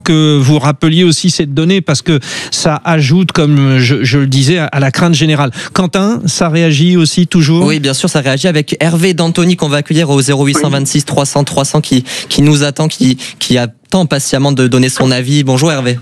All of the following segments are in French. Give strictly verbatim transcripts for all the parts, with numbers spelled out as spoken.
que vous rappeliez aussi cette donnée parce que ça ajoute, comme je, je le disais, à la crainte générale. Quentin, ça réagit aussi toujours ? Oui, bien sûr, ça réagit avec Hervé d'Antony qu'on va accueillir au zéro huit cent vingt-six trois cents trois cents qui, qui nous attend, qui, qui attend patiemment de donner son avis. Bonjour Hervé.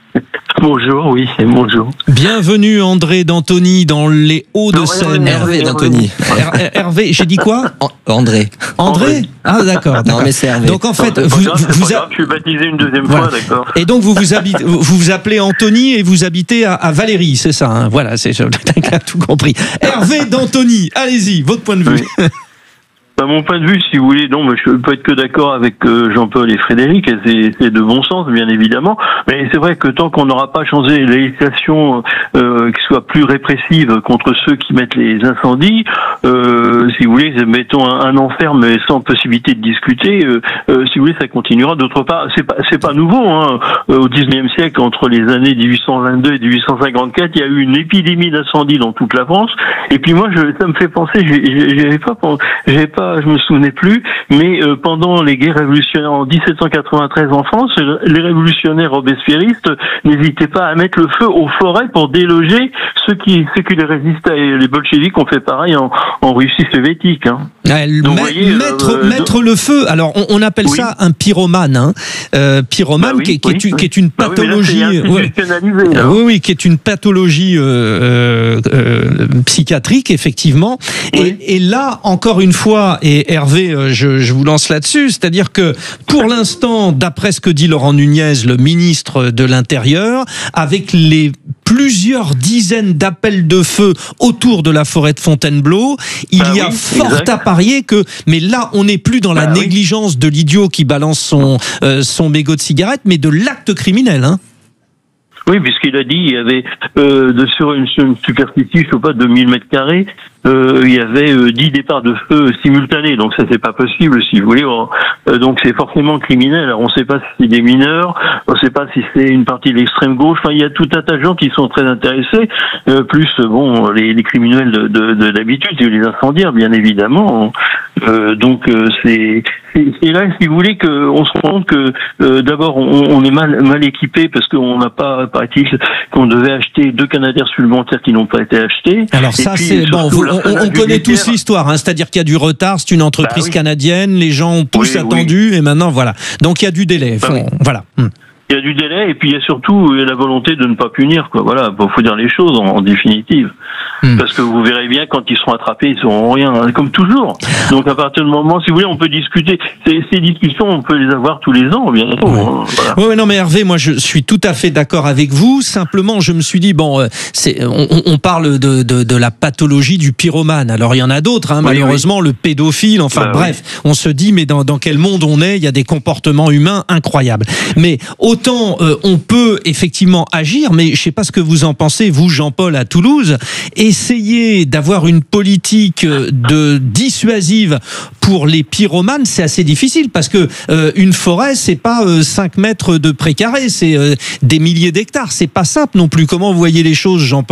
Bonjour, oui, c'est bonjour. Bienvenue André d'Antony dans les Hauts-de-Seine. Hervé d'Antony. Her- Hervé, j'ai dit quoi ? An- André. André ? Ah d'accord. Non d'accord. mais c'est Hervé. Donc en fait, Non, vous, grave, vous, vous, grave, a... je suis baptisé une deuxième voilà. fois, d'accord. Et donc vous vous, habitez, vous vous appelez Anthony et vous habitez à, à Valérie, c'est ça hein ? Voilà, c'est j'ai tout compris. Hervé d'Antony, allez-y, votre point de vue. Oui. Bah, mon point de vue, si vous voulez, non, mais je peux pas être que d'accord avec euh, Jean-Paul et Frédéric, et c'est, c'est de bon sens, bien évidemment. Mais c'est vrai que tant qu'on n'aura pas changé les législations euh, qui soient plus répressives contre ceux qui mettent les incendies, euh, si vous voulez, mettons un, un enfer, mais sans possibilité de discuter, euh, euh, si vous voulez, ça continuera. D'autre part, c'est pas, c'est pas nouveau. Hein. Au dix-neuvième siècle, entre les années dix-huit cent vingt-deux et dix-huit cent cinquante-quatre, il y a eu une épidémie d'incendies dans toute la France. Et puis moi, je, ça me fait penser, j'ai, j'avais pas, j'avais pas je me souvenais plus, mais euh, pendant les guerres révolutionnaires en dix-sept cent quatre-vingt-treize en France, les révolutionnaires robespierristes n'hésitaient pas à mettre le feu aux forêts pour déloger ceux qui ceux qui les résistaient. Et les bolcheviks ont fait pareil en, en Russie soviétique. Hein. Ouais, Donc, met, voyez, mettre euh, mettre le feu. Alors on, on appelle oui. ça un pyromane, hein. euh, pyromane bah oui, qui, qui, oui, est une, oui. qui est une bah pathologie. Oui, mais là, c'est institutionnalisé, ouais. Oui, oui, qui est une pathologie euh, euh, psychiatrique effectivement. Oui. Et, et là encore une fois, et Hervé. Je, je vous lance là-dessus, c'est-à-dire que pour l'instant, d'après ce que dit Laurent Nunez, le ministre de l'Intérieur, avec les plusieurs dizaines d'appels de feu autour de la forêt de Fontainebleau, il bah y a oui, fort exact. à parier que, mais là on n'est plus dans la bah négligence oui. de l'idiot qui balance son, euh, son mégot de cigarette, mais de l'acte criminel, hein. Oui, puisqu'il a dit il y avait euh, de, sur une, une superficie, je sais pas, de mille mètres carrés, euh, il y avait euh, dix départs de feu simultanés. Donc ça, c'est pas possible, si vous voulez. Euh, donc c'est forcément criminel. Alors on ne sait pas si c'est des mineurs, on ne sait pas si c'est une partie de l'extrême gauche. Enfin, il y a tout un tas de gens qui sont très intéressés. Euh, plus bon, les, les criminels de, de, de d'habitude, les incendiaires, bien évidemment. Euh, donc euh, c'est, c'est c'est là, si vous voulez, que on se rend compte que euh, d'abord on, on est mal mal équipé parce qu'on n'a pas, paraît-il, qu'on devait acheter deux Canadair supplémentaires qui n'ont pas été achetés. Alors ça, puis, c'est bon. Vous, on, on connaît tous l'histoire, hein, c'est-à-dire qu'il y a du retard. C'est une entreprise bah, oui. canadienne. Les gens ont tous oui, attendu oui. et maintenant voilà. Donc il y a du délai. Bah, Faut, oui. Voilà. Hum. Il y a du délai et puis il y a surtout la volonté de ne pas punir, quoi. Voilà, il faut dire les choses en, en définitive. Mmh. Parce que vous verrez bien, quand ils seront attrapés, ils seront rien, hein, comme toujours. Donc à partir du moment, si vous voulez, on peut discuter. Ces, ces discussions, on peut les avoir tous les ans, bien sûr. Ouais. Hein, voilà. Oui, non, mais Hervé, moi, je suis tout à fait d'accord avec vous. Simplement, je me suis dit, bon, c'est, on, on parle de, de, de la pathologie du pyromane. Alors, il y en a d'autres, hein, oui, malheureusement, oui. le pédophile. Enfin, bah, bref, oui. on se dit, mais dans, dans quel monde on est ? Il y a des comportements humains incroyables. Mais autant euh, on peut effectivement agir, mais je ne sais pas ce que vous en pensez, vous, Jean-Paul, à Toulouse, essayer d'avoir une politique de dissuasive pour les pyromanes, c'est assez difficile parce que euh, une forêt, c'est pas euh, cinq mètres de précaré, c'est euh, des milliers d'hectares. C'est pas simple non plus. Comment vous voyez les choses, Jean-Paul ?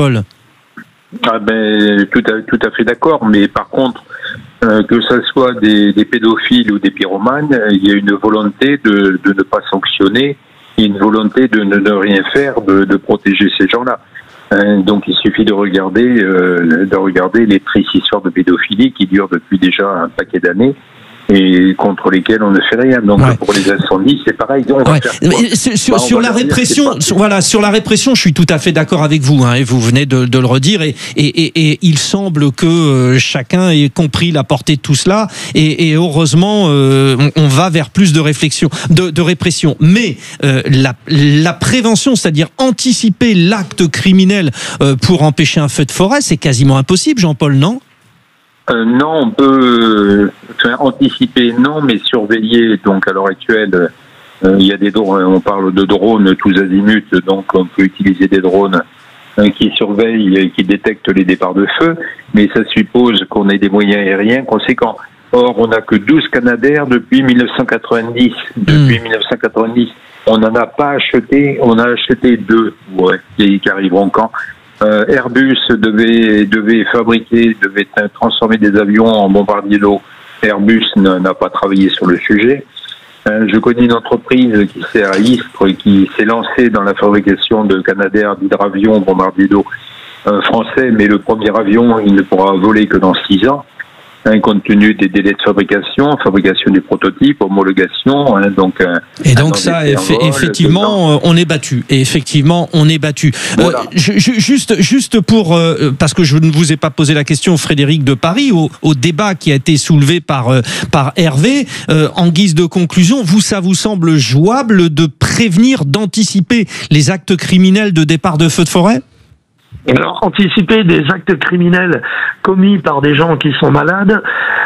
Ah ben, tout à, tout à fait d'accord, mais par contre, euh, que ce soit des, des pédophiles ou des pyromanes, il y a une volonté de, de ne pas sanctionner, et une volonté de ne de rien faire, de, de protéger ces gens-là. Euh, donc il suffit de regarder, euh, de regarder les tristes histoires de pédophilie qui durent depuis déjà un paquet d'années et contre lesquels on ne fait rien. Donc ouais. pour les incendies, c'est pareil. On va ouais. faire Mais sur, bah, sur la répression, sur, voilà, sur la répression, je suis tout à fait d'accord avec vous. Hein, et vous venez de, de le redire. Et, et, et, et il semble que euh, chacun ait compris la portée de tout cela. Et, et heureusement, euh, on, on va vers plus de réflexion, de, de répression. Mais euh, la, la prévention, c'est-à-dire anticiper l'acte criminel euh, pour empêcher un feu de forêt, c'est quasiment impossible, Jean-Paul, non ? Euh, non, on peut euh, anticiper, non, mais surveiller. Donc, à l'heure actuelle, euh, il y a des drones, on parle de drones tous azimuts, donc on peut utiliser des drones euh, qui surveillent et qui détectent les départs de feu, mais ça suppose qu'on ait des moyens aériens conséquents. Or, on n'a que douze Canadair depuis mille neuf cent quatre-vingt-dix. Depuis mmh. mille neuf cent quatre-vingt-dix, on n'en a pas acheté, on a acheté deux, ouais, qui, qui arriveront quand Euh, Airbus devait, devait fabriquer, devait transformer des avions en bombardiers d'eau. Airbus n'a pas travaillé sur le sujet. Euh, je connais une entreprise qui s'est à Istres et qui s'est lancée dans la fabrication de Canadair, d'hydravions, bombardiers d'eau euh, français, mais le premier avion, il ne pourra voler que dans six ans. Hein, compte tenu des délais de fabrication, fabrication du prototype, homologation, hein, donc. Euh, et donc ça, eff- vol, effectivement, on est battu. Et effectivement, on est battu. Voilà. Euh, je, je, juste, juste pour, euh, parce que je ne vous ai pas posé la question, Frédéric de Paris, au, au débat qui a été soulevé par euh, par Hervé, euh, en guise de conclusion, vous, ça vous semble jouable de prévenir, d'anticiper les actes criminels de départ de feux de forêt ? Alors, anticiper des actes criminels commis par des gens qui sont malades,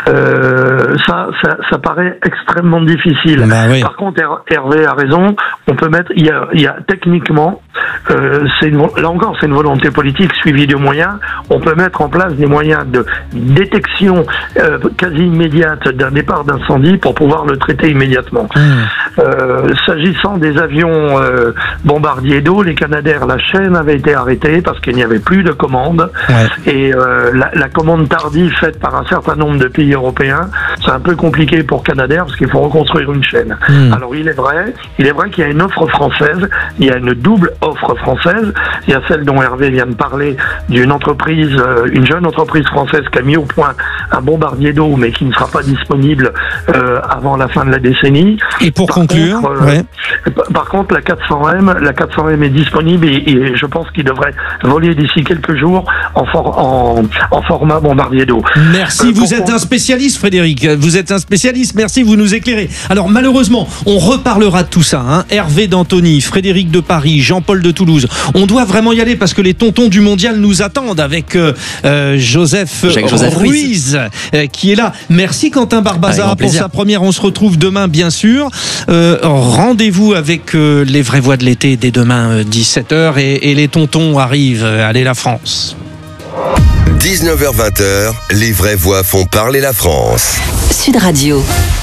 euh, ça, ça, ça paraît extrêmement difficile. Bah oui. Par contre, Hervé a raison. On peut mettre, il y a, il y a techniquement, euh, c'est une, là encore, c'est une volonté politique suivie de moyens. On peut mettre en place des moyens de détection euh, quasi immédiate d'un départ d'incendie pour pouvoir le traiter immédiatement. Mmh. Euh, s'agissant des avions euh, bombardiers d'eau, les Canadair, la chaîne avait été arrêtée parce qu'il n'y avait plus de commande. Ouais. Et euh, la, la commande tardive faite par un certain nombre de pays européens, c'est un peu compliqué pour Canadair parce qu'il faut reconstruire une chaîne. Mmh. Alors il est vrai, il est vrai qu'il y a une offre française, il y a une double offre française. Il y a celle dont Hervé vient de parler, d'une entreprise, euh, une jeune entreprise française qui a mis au point un bombardier d'eau, mais qui ne sera pas disponible euh, avant la fin de la décennie. Et pour par conclure, contre, euh, ouais. par contre, la quatre cents M, la quatre cents M est disponible et, et je pense qu'il devrait voler d'ici quelques jours en, for, en, en format bombardier d'eau. Merci, euh, vous êtes un spécialiste, Frédéric. Vous êtes un spécialiste. Merci, vous nous éclairez. Alors malheureusement, on reparlera de tout ça. Hein. Hervé d'Antony, Frédéric de Paris, Jean-Paul de Toulouse. On doit vraiment y aller parce que les tontons du mondial nous attendent avec euh, euh, Joseph, Joseph Ruiz, Ruiz euh, qui est là. Merci Quentin Barbaza pour sa première. On se retrouve demain, bien sûr. Euh, rendez-vous avec euh, les vraies voix de l'été dès demain euh, dix-sept heures et, et les tontons arrivent. Allez la France. dix-neuf heures vingt, les vraies voix font parler la France. Sud Radio.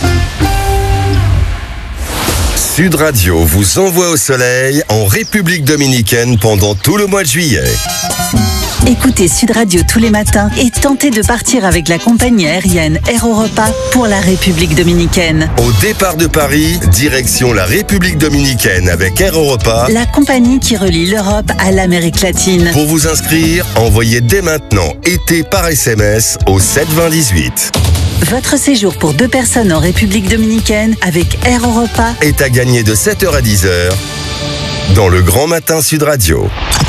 Sud Radio vous envoie au soleil en République dominicaine pendant tout le mois de juillet. Écoutez Sud Radio tous les matins et tentez de partir avec la compagnie aérienne Air Europa pour la République dominicaine. Au départ de Paris, direction la République dominicaine avec Air Europa, la compagnie qui relie l'Europe à l'Amérique latine. Pour vous inscrire, envoyez dès maintenant été par S M S au sept vingt dix-huit. Votre séjour pour deux personnes en République dominicaine avec Air Europa est à gagner de sept heures à dix heures dans le Grand Matin Sud Radio.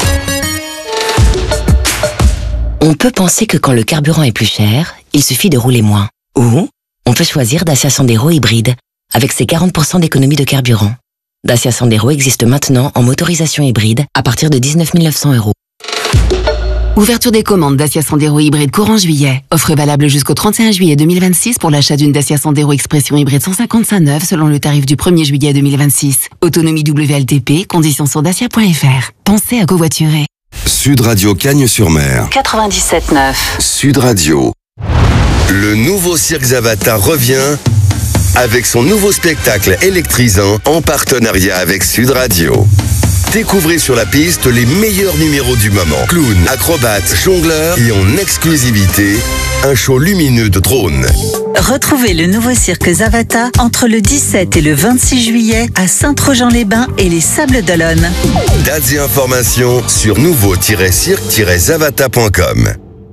On peut penser que quand le carburant est plus cher, il suffit de rouler moins. Ou on peut choisir Dacia Sandero hybride avec ses quarante pour cent d'économie de carburant. Dacia Sandero existe maintenant en motorisation hybride à partir de dix-neuf mille neuf cents euros. Ouverture des commandes Dacia Sandero hybride courant juillet. Offre valable jusqu'au trente et un juillet deux mille vingt-six pour l'achat d'une Dacia Sandero Expression hybride cent cinquante-cinq neuve selon le tarif du premier juillet deux mille vingt-six. Autonomie W L T P, conditions sur dacia point f r. Pensez à covoiturer. Sud Radio Cagnes-sur-Mer. quatre-vingt-dix-sept neuf. Sud Radio. Le nouveau Cirque Zavata revient avec son nouveau spectacle électrisant en partenariat avec Sud Radio. Découvrez sur la piste les meilleurs numéros du moment. Clowns, acrobates, jongleurs et en exclusivité, un show lumineux de drones. Retrouvez le nouveau cirque Zavata entre le dix-sept et le vingt-six juillet à Saint-Trojan-les-Bains et les Sables d'Olonne. Dates et informations sur nouveau tiret cirque tiret zavata point com.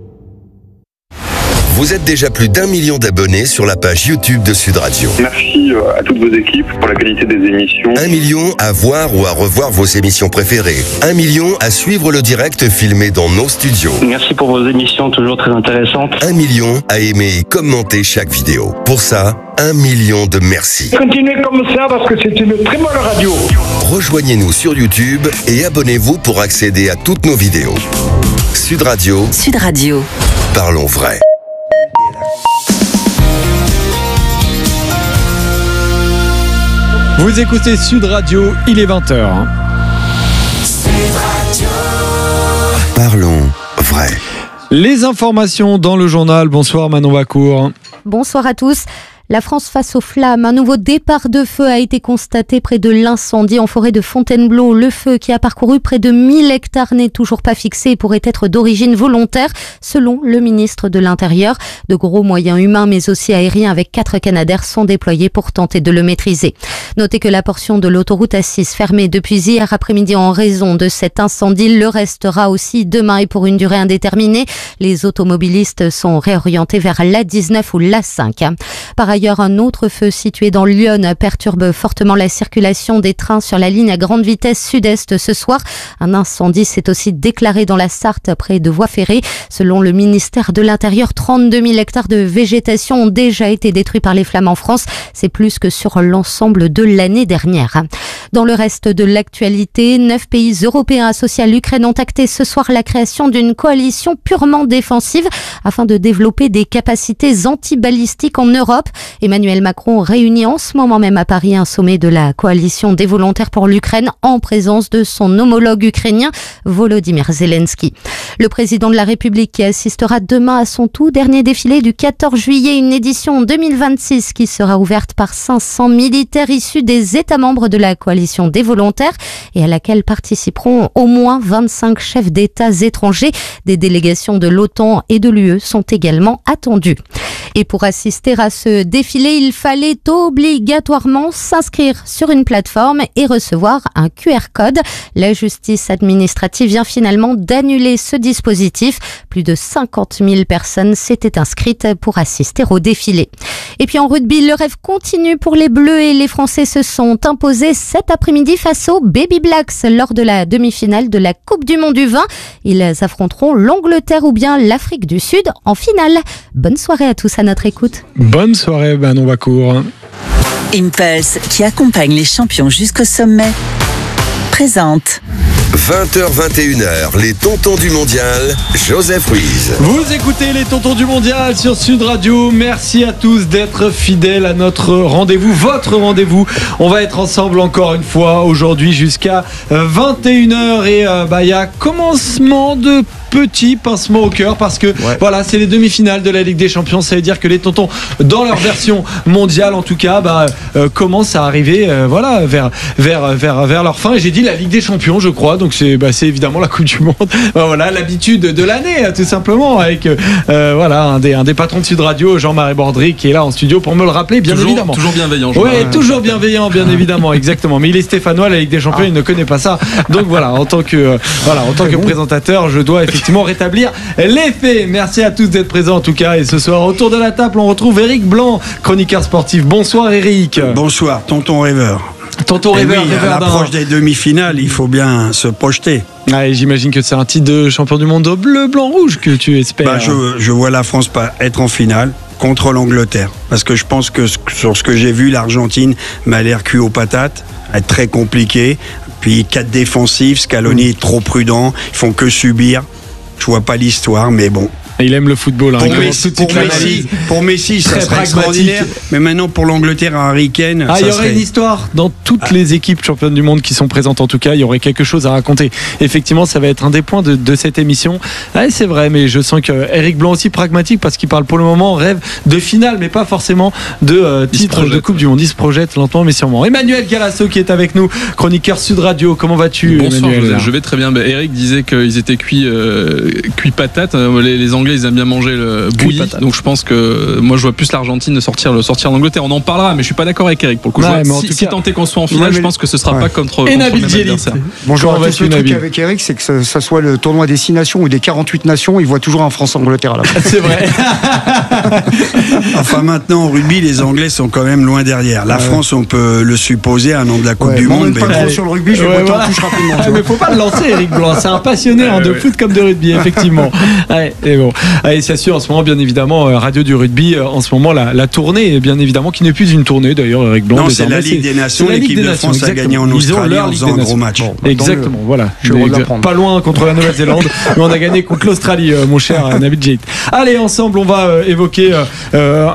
Vous êtes déjà plus d'un million d'abonnés sur la page YouTube de Sud Radio. Merci à toutes vos équipes pour la qualité des émissions. Un million à voir ou à revoir vos émissions préférées. Un million à suivre le direct filmé dans nos studios. Merci pour vos émissions toujours très intéressantes. Un million à aimer et commenter chaque vidéo. Pour ça, un million de merci. Continuez comme ça parce que c'est une très bonne radio. Rejoignez-nous sur YouTube et abonnez-vous pour accéder à toutes nos vidéos. Sud Radio. Sud Radio. Parlons vrai. Vous écoutez Sud Radio, il est vingt heures. Parlons vrai. Les informations dans le journal. Bonsoir Manon Bacour. Bonsoir à tous. La France face aux flammes. Un nouveau départ de feu a été constaté près de l'incendie en forêt de Fontainebleau. Le feu qui a parcouru près de mille hectares n'est toujours pas fixé et pourrait être d'origine volontaire, selon le ministre de l'Intérieur. De gros moyens humains mais aussi aériens avec quatre Canadair sont déployés pour tenter de le maîtriser. Notez que la portion de l'autoroute A six fermée depuis hier après-midi en raison de cet incendie le restera aussi demain et pour une durée indéterminée. Les automobilistes sont réorientés vers l'A dix-neuf ou l'A cinq. Par ailleurs, un autre feu situé dans Lyon perturbe fortement la circulation des trains sur la ligne à grande vitesse sud-est ce soir. Un incendie s'est aussi déclaré dans la Sarthe près de voies ferrées. Selon le ministère de l'Intérieur, trente-deux mille hectares de végétation ont déjà été détruits par les flammes en France. C'est plus que sur l'ensemble de l'année dernière. Dans le reste de l'actualité, neuf pays européens associés à l'Ukraine ont acté ce soir la création d'une coalition purement défensive afin de développer des capacités antibalistiques en Europe. Emmanuel Macron réunit en ce moment même à Paris un sommet de la coalition des volontaires pour l'Ukraine en présence de son homologue ukrainien Volodymyr Zelensky. Le président de la République qui assistera demain à son tout dernier défilé du quatorze juillet, une édition deux mille vingt-six qui sera ouverte par cinq cents militaires issus des États membres de la coalition des volontaires et à laquelle participeront au moins vingt-cinq chefs d'États étrangers. Des délégations de l'OTAN et de l'U E sont également attendues. Et pour assister à ce défilé, il fallait obligatoirement s'inscrire sur une plateforme et recevoir un Q R code. La justice administrative vient finalement d'annuler ce dispositif. Plus de cinquante mille personnes s'étaient inscrites pour assister au défilé. Et puis en rugby, le rêve continue pour les Bleus et les Français se sont imposés cet après-midi face aux Baby Blacks lors de la demi-finale de la Coupe du Monde U vingt. Ils affronteront l'Angleterre ou bien l'Afrique du Sud en finale. Bonne soirée à tous à notre écoute. Bonne soirée, Manon Vacourt. Impulse, qui accompagne les champions jusqu'au sommet, présente. vingt heures vingt et une heures, les tontons du mondial, Joseph Ruiz. Vous écoutez les tontons du mondial sur Sud Radio. Merci à tous d'être fidèles à notre rendez-vous, votre rendez-vous. On va être ensemble encore une fois aujourd'hui jusqu'à vingt et une heures et euh, bah, y a commencement de petit pincement au cœur parce que ouais. voilà, c'est les demi-finales de la Ligue des Champions. Ça veut dire que les tontons, dans leur version mondiale en tout cas, bah, euh, commencent à arriver euh, voilà, vers, vers, vers, vers leur fin. Et j'ai dit la Ligue des Champions, je crois. Donc c'est, bah, c'est évidemment la Coupe du Monde. Bah, voilà, l'habitude de l'année, tout simplement, avec euh, voilà, un, des, un des patrons de Sud Radio, Jean-Marie Bordry, qui est là en studio pour me le rappeler, bien toujours, évidemment. Toujours bienveillant. Oui, toujours bienveillant, bien évidemment, exactement. Mais il est stéphanois, la Ligue des Champions, ah. il ne connaît pas ça. Donc voilà, en tant que, euh, voilà, en tant que présentateur, je dois effectivement rétablir les faits. Merci à tous d'être présents en tout cas. Et ce soir, autour de la table, on retrouve Éric Blanc, chroniqueur sportif. Bonsoir Éric. Bonsoir, tonton rêveur. Tonton rêveur, oui, rêveur à l'approche des demi-finales, il faut bien se projeter. Ah, et j'imagine que c'est un titre de champion du monde bleu, blanc, rouge que tu espères. Bah, je, je vois la France pas être en finale contre l'Angleterre. Parce que je pense que sur ce que j'ai vu, l'Argentine m'a l'air cuit aux patates, être très compliqué. Puis quatre défensifs, Scaloni mmh. est trop prudent, ils font que subir. Je vois pas l'histoire, mais bon. Il aime le football. Hein. Pour, Messi, pour, Messi, pour Messi, ça serait extraordinaire. Mais maintenant, pour l'Angleterre, un Harry Kane. Ah, il y aurait serait... une histoire dans toutes ah. les équipes championnes du monde qui sont présentes. En tout cas, il y aurait quelque chose à raconter. Effectivement, ça va être un des points de, de cette émission. Ah, c'est vrai, mais je sens que Éric Blanc aussi pragmatique parce qu'il parle pour le moment rêve de finale, mais pas forcément de euh, titre de Coupe du Monde. Il se projette lentement, mais sûrement. Emmanuel Galasso qui est avec nous, chroniqueur Sud Radio. Comment vas-tu, Bonsoir, Emmanuel? Je vais très bien. Bah, Éric disait qu'ils étaient cuits, euh, cuits patates. Les, les Anglais, ils aiment bien manger le bouilli, donc je pense que moi je vois plus l'Argentine de sortir le sortir l'Angleterre. On en parlera, mais je suis pas d'accord avec Eric pour le coup. Ouais, si, si tant est qu'on soit en finale, ouais, je pense que ce sera ouais. pas contre, contre le même adversaire. Bonjour à tous. Le truc avec Eric, c'est que ça, ça soit le tournoi des six nations ou des quarante-huit nations, il voit toujours un France-Angleterre là. C'est vrai. Enfin maintenant au rugby, les Anglais sont quand même loin derrière. La ouais. France, on peut le supposer à un an de la Coupe ouais, du Monde. Pas trop sur le rugby, je ouais, voilà. touche rapidement. Mais faut pas le lancer, Eric Blanc. C'est un passionné hein, de foot comme de rugby, effectivement. Ouais, et bon, allez, c'est sûr en ce moment, bien évidemment. Radio du rugby en ce moment la, la tournée bien évidemment qui n'est plus une tournée d'ailleurs Eric Blanc. Non, c'est la Ligue des Nations. L'équipe de France exactement. a gagné en Australie en faisant un gros match. Bon, exactement, voilà. Je pas loin contre la Nouvelle-Zélande, mais on a gagné contre l'Australie, euh, mon cher Nabil Djeid. Allez, ensemble, on va euh, évoquer euh,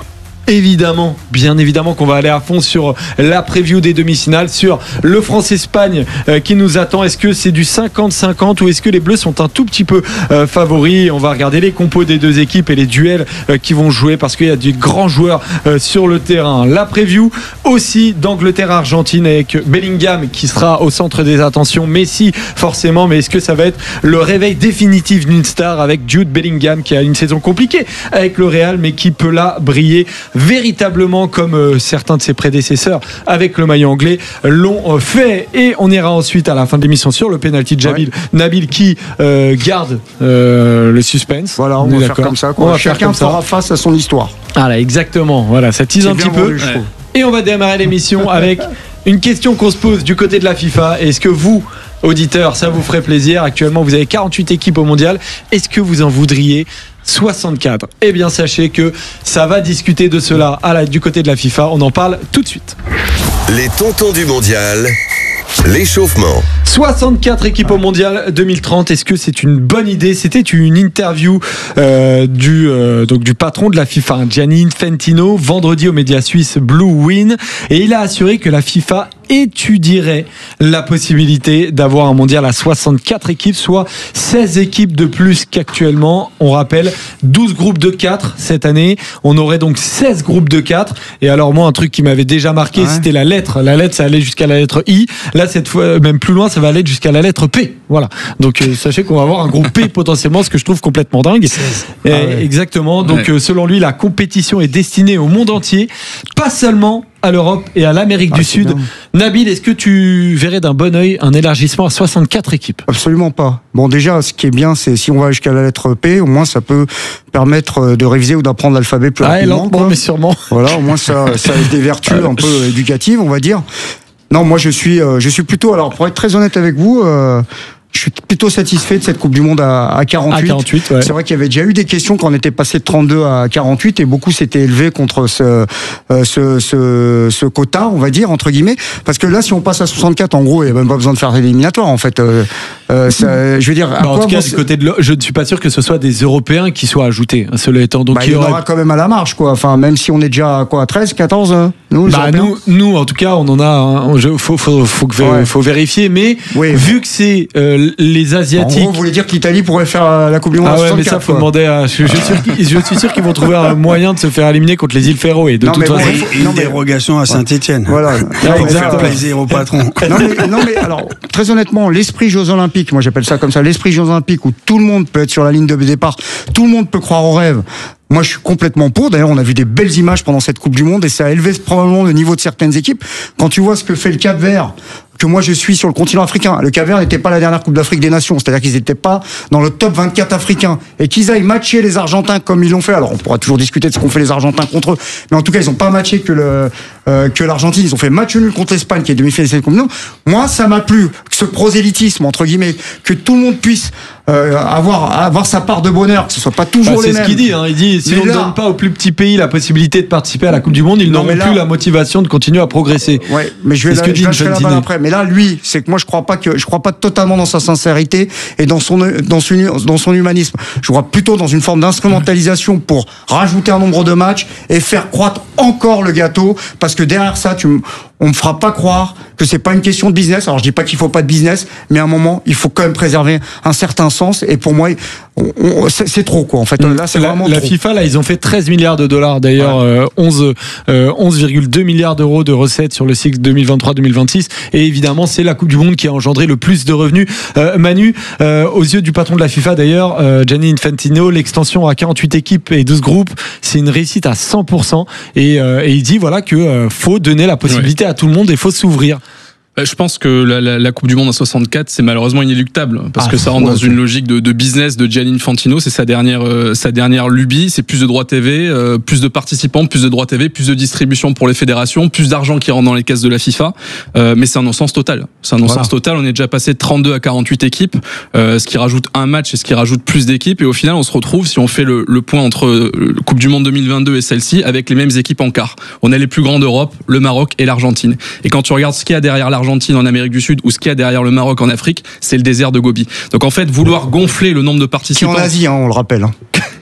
évidemment, bien évidemment qu'on va aller à fond sur la preview des demi-finales, sur le France-Espagne euh, qui nous attend. Est-ce que c'est du cinquante cinquante ou est-ce que les Bleus sont un tout petit peu euh, favoris? On va regarder les compos des deux équipes et les duels euh, qui vont jouer parce qu'il y a des grands joueurs euh, sur le terrain. La preview aussi d'Angleterre-Argentine avec Bellingham qui sera au centre des attentions, Messi forcément, mais est-ce que ça va être le réveil définitif d'une star avec Jude Bellingham qui a une saison compliquée avec le Real mais qui peut là briller véritablement comme euh, certains de ses prédécesseurs avec le maillot anglais l'ont euh, fait. Et on ira ensuite à la fin de l'émission sur le penalty de Jabil, ouais. Nabil qui euh, garde euh, le suspense. Voilà, on, on va faire comme ça. On va Chacun faire fera face à son histoire. Voilà, exactement. Voilà, ça tease un petit peu. Ouais. Et on va démarrer l'émission avec une question qu'on se pose du côté de la FIFA. Est-ce que vous, auditeurs, ça vous ferait plaisir? Actuellement, vous avez quarante-huit équipes au mondial. Est-ce que vous en voudriez soixante-quatre? Eh bien, sachez que ça va discuter de cela à la, du côté de la FIFA. On en parle tout de suite. Les tontons du mondial, l'échauffement. soixante-quatre équipes au mondial deux mille trente. Est-ce que c'est une bonne idée? C'était une interview euh, du, euh, donc du patron de la FIFA, Gianni Infantino, vendredi aux médias suisses Blue Win. Et il a assuré que la FIFA étudierait la possibilité d'avoir un mondial à soixante-quatre équipes, soit seize équipes de plus qu'actuellement. On rappelle douze groupes de quatre cette année. On aurait donc seize groupes de quatre. Et alors moi, un truc qui m'avait déjà marqué, ouais. c'était la lettre. La lettre, ça allait jusqu'à la lettre I. Là, cette fois, même plus loin, ça va aller jusqu'à la lettre P. Voilà. Donc euh, sachez qu'on va avoir un groupe P potentiellement, ce que je trouve complètement dingue. Ah ouais. Exactement. Donc ouais. euh, selon lui, la compétition est destinée au monde entier, pas seulement à l'Europe et à l'Amérique ah, du Sud. Bien. Nabil, est-ce que tu verrais d'un bon œil un élargissement à soixante-quatre équipes? Absolument pas. Bon, déjà, ce qui est bien, c'est si on va jusqu'à la lettre P, au moins ça peut permettre de réviser ou d'apprendre l'alphabet plus ah, rapidement. Lentement, quoi. Mais sûrement. Voilà, au moins ça, ça a des vertus un peu éducatives, on va dire. Non, moi je suis, euh, je suis plutôt. Alors, pour être très honnête avec vous. Euh, Je suis plutôt satisfait de cette Coupe du Monde à, à quarante-huit. À quarante-huit, ouais. C'est vrai qu'il y avait déjà eu des questions quand on était passé de trente-deux à quarante-huit et beaucoup s'étaient élevés contre ce, euh, ce, ce, ce quota, on va dire, entre guillemets. Parce que là, si on passe à soixante-quatre, en gros, il n'y a même pas besoin de faire l'éliminatoire, en fait. Euh, euh, ça, je veux dire. Bah, en tout cas, du côté de je ne suis pas sûr que ce soit des Européens qui soient ajoutés, cela étant. Donc, bah, il y aurait... aura quand même à la marge, quoi. Enfin, même si on est déjà à quoi, à treize, quatorze, nous, bah, nous, nous, en tout cas, on en a. Il faut, faut, faut, faut, ouais. faut vérifier, mais oui. vu que c'est euh, les Asiatiques. En gros, vous voulez dire que l'Italie pourrait faire la Coupe du Monde ah à ouais, mais ça, faut quoi. demander à. Je, je, suis sûr qu'ils, je suis sûr qu'ils vont trouver un moyen de se faire éliminer contre les îles Féroé. De non, toute façon, bon, faut, une non, dérogation à Saint-Étienne. Voilà. Là, pour faire plaisir au patron. Non mais, non mais alors, très honnêtement, l'esprit Jeux Olympiques, moi j'appelle ça comme ça, l'esprit Jeux Olympiques où tout le monde peut être sur la ligne de départ, tout le monde peut croire au rêve. Moi, je suis complètement pour. D'ailleurs, on a vu des belles images pendant cette Coupe du Monde et ça a élevé probablement le niveau de certaines équipes. Quand tu vois ce que fait le Cap-Vert, que moi je suis sur le continent africain. Le Cap-Vert n'était pas la dernière Coupe d'Afrique des Nations, c'est-à-dire qu'ils n'étaient pas dans le top vingt-quatre africain et qu'ils aillent matcher les Argentins comme ils l'ont fait. Alors on pourra toujours discuter de ce qu'ont fait les Argentins contre eux, mais en tout cas ils n'ont pas matché que le euh, que l'Argentine. Ils ont fait match nul contre l'Espagne qui est demi-finale de cette Coupe du Monde. Moi ça m'a plu, ce prosélytisme entre guillemets, que tout le monde puisse euh, avoir avoir sa part de bonheur, que ce soit pas toujours bah, les mêmes. C'est ce qu'il dit. Hein. Il dit si mais on ne donne pas aux plus petits pays la possibilité de participer à la Coupe du Monde, ils non, n'auront là, plus la motivation de continuer à progresser. Ouais, mais je vais la, je la balle après. Mais là, lui, c'est que moi je crois pas que je crois pas totalement dans sa sincérité et dans son dans son dans son humanisme. Je crois plutôt dans une forme d'instrumentalisation pour rajouter un nombre de matchs et faire croître encore le gâteau parce que derrière ça tu on me fera pas croire que c'est pas une question de business. Alors je dis pas qu'il faut pas de business, mais à un moment il faut quand même préserver un certain sens. Et pour moi, on, on, c'est, c'est trop quoi. En fait, là c'est la, vraiment la trop. FIFA là ils ont fait treize milliards de dollars. D'ailleurs, ouais. euh, onze euh, onze virgule deux milliards d'euros de recettes sur le cycle deux mille vingt-trois deux mille vingt-six. Et évidemment, c'est la Coupe du Monde qui a engendré le plus de revenus. Euh, Manu, euh, aux yeux du patron de la FIFA d'ailleurs, euh, Gianni Infantino, l'extension à quarante-huit équipes et douze groupes, c'est une réussite à cent pour cent. Et, euh, et il dit voilà que euh, faut donner la possibilité ouais. à tout le monde et faut s'ouvrir. Je pense que la, la, la Coupe du Monde à soixante-quatre, c'est malheureusement inéluctable parce ah, que ça rentre ouais, dans okay. une logique de, de business de Gianni Infantino. C'est sa dernière, euh, sa dernière lubie. C'est plus de droits T V, euh, plus de participants, plus de droits T V, plus de distribution pour les fédérations, plus d'argent qui rentre dans les caisses de la FIFA. Euh, mais c'est un non-sens total. C'est un non-sens voilà. total. On est déjà passé de trente-deux à quarante-huit équipes, euh, ce qui rajoute un match et ce qui rajoute plus d'équipes. Et au final, on se retrouve, si on fait le, le point entre le Coupe du Monde deux mille vingt-deux et celle-ci, avec les mêmes équipes en quart. On a les plus grands d'Europe, le Maroc et l'Argentine. Et quand tu regardes ce qu'il y a derrière l'Argentine en Amérique du Sud ou ce qu'il y a derrière le Maroc en Afrique, c'est le désert de Gobi. Donc en fait, vouloir gonfler le nombre de participants... Qui en Asie, hein, on le rappelle. Hein.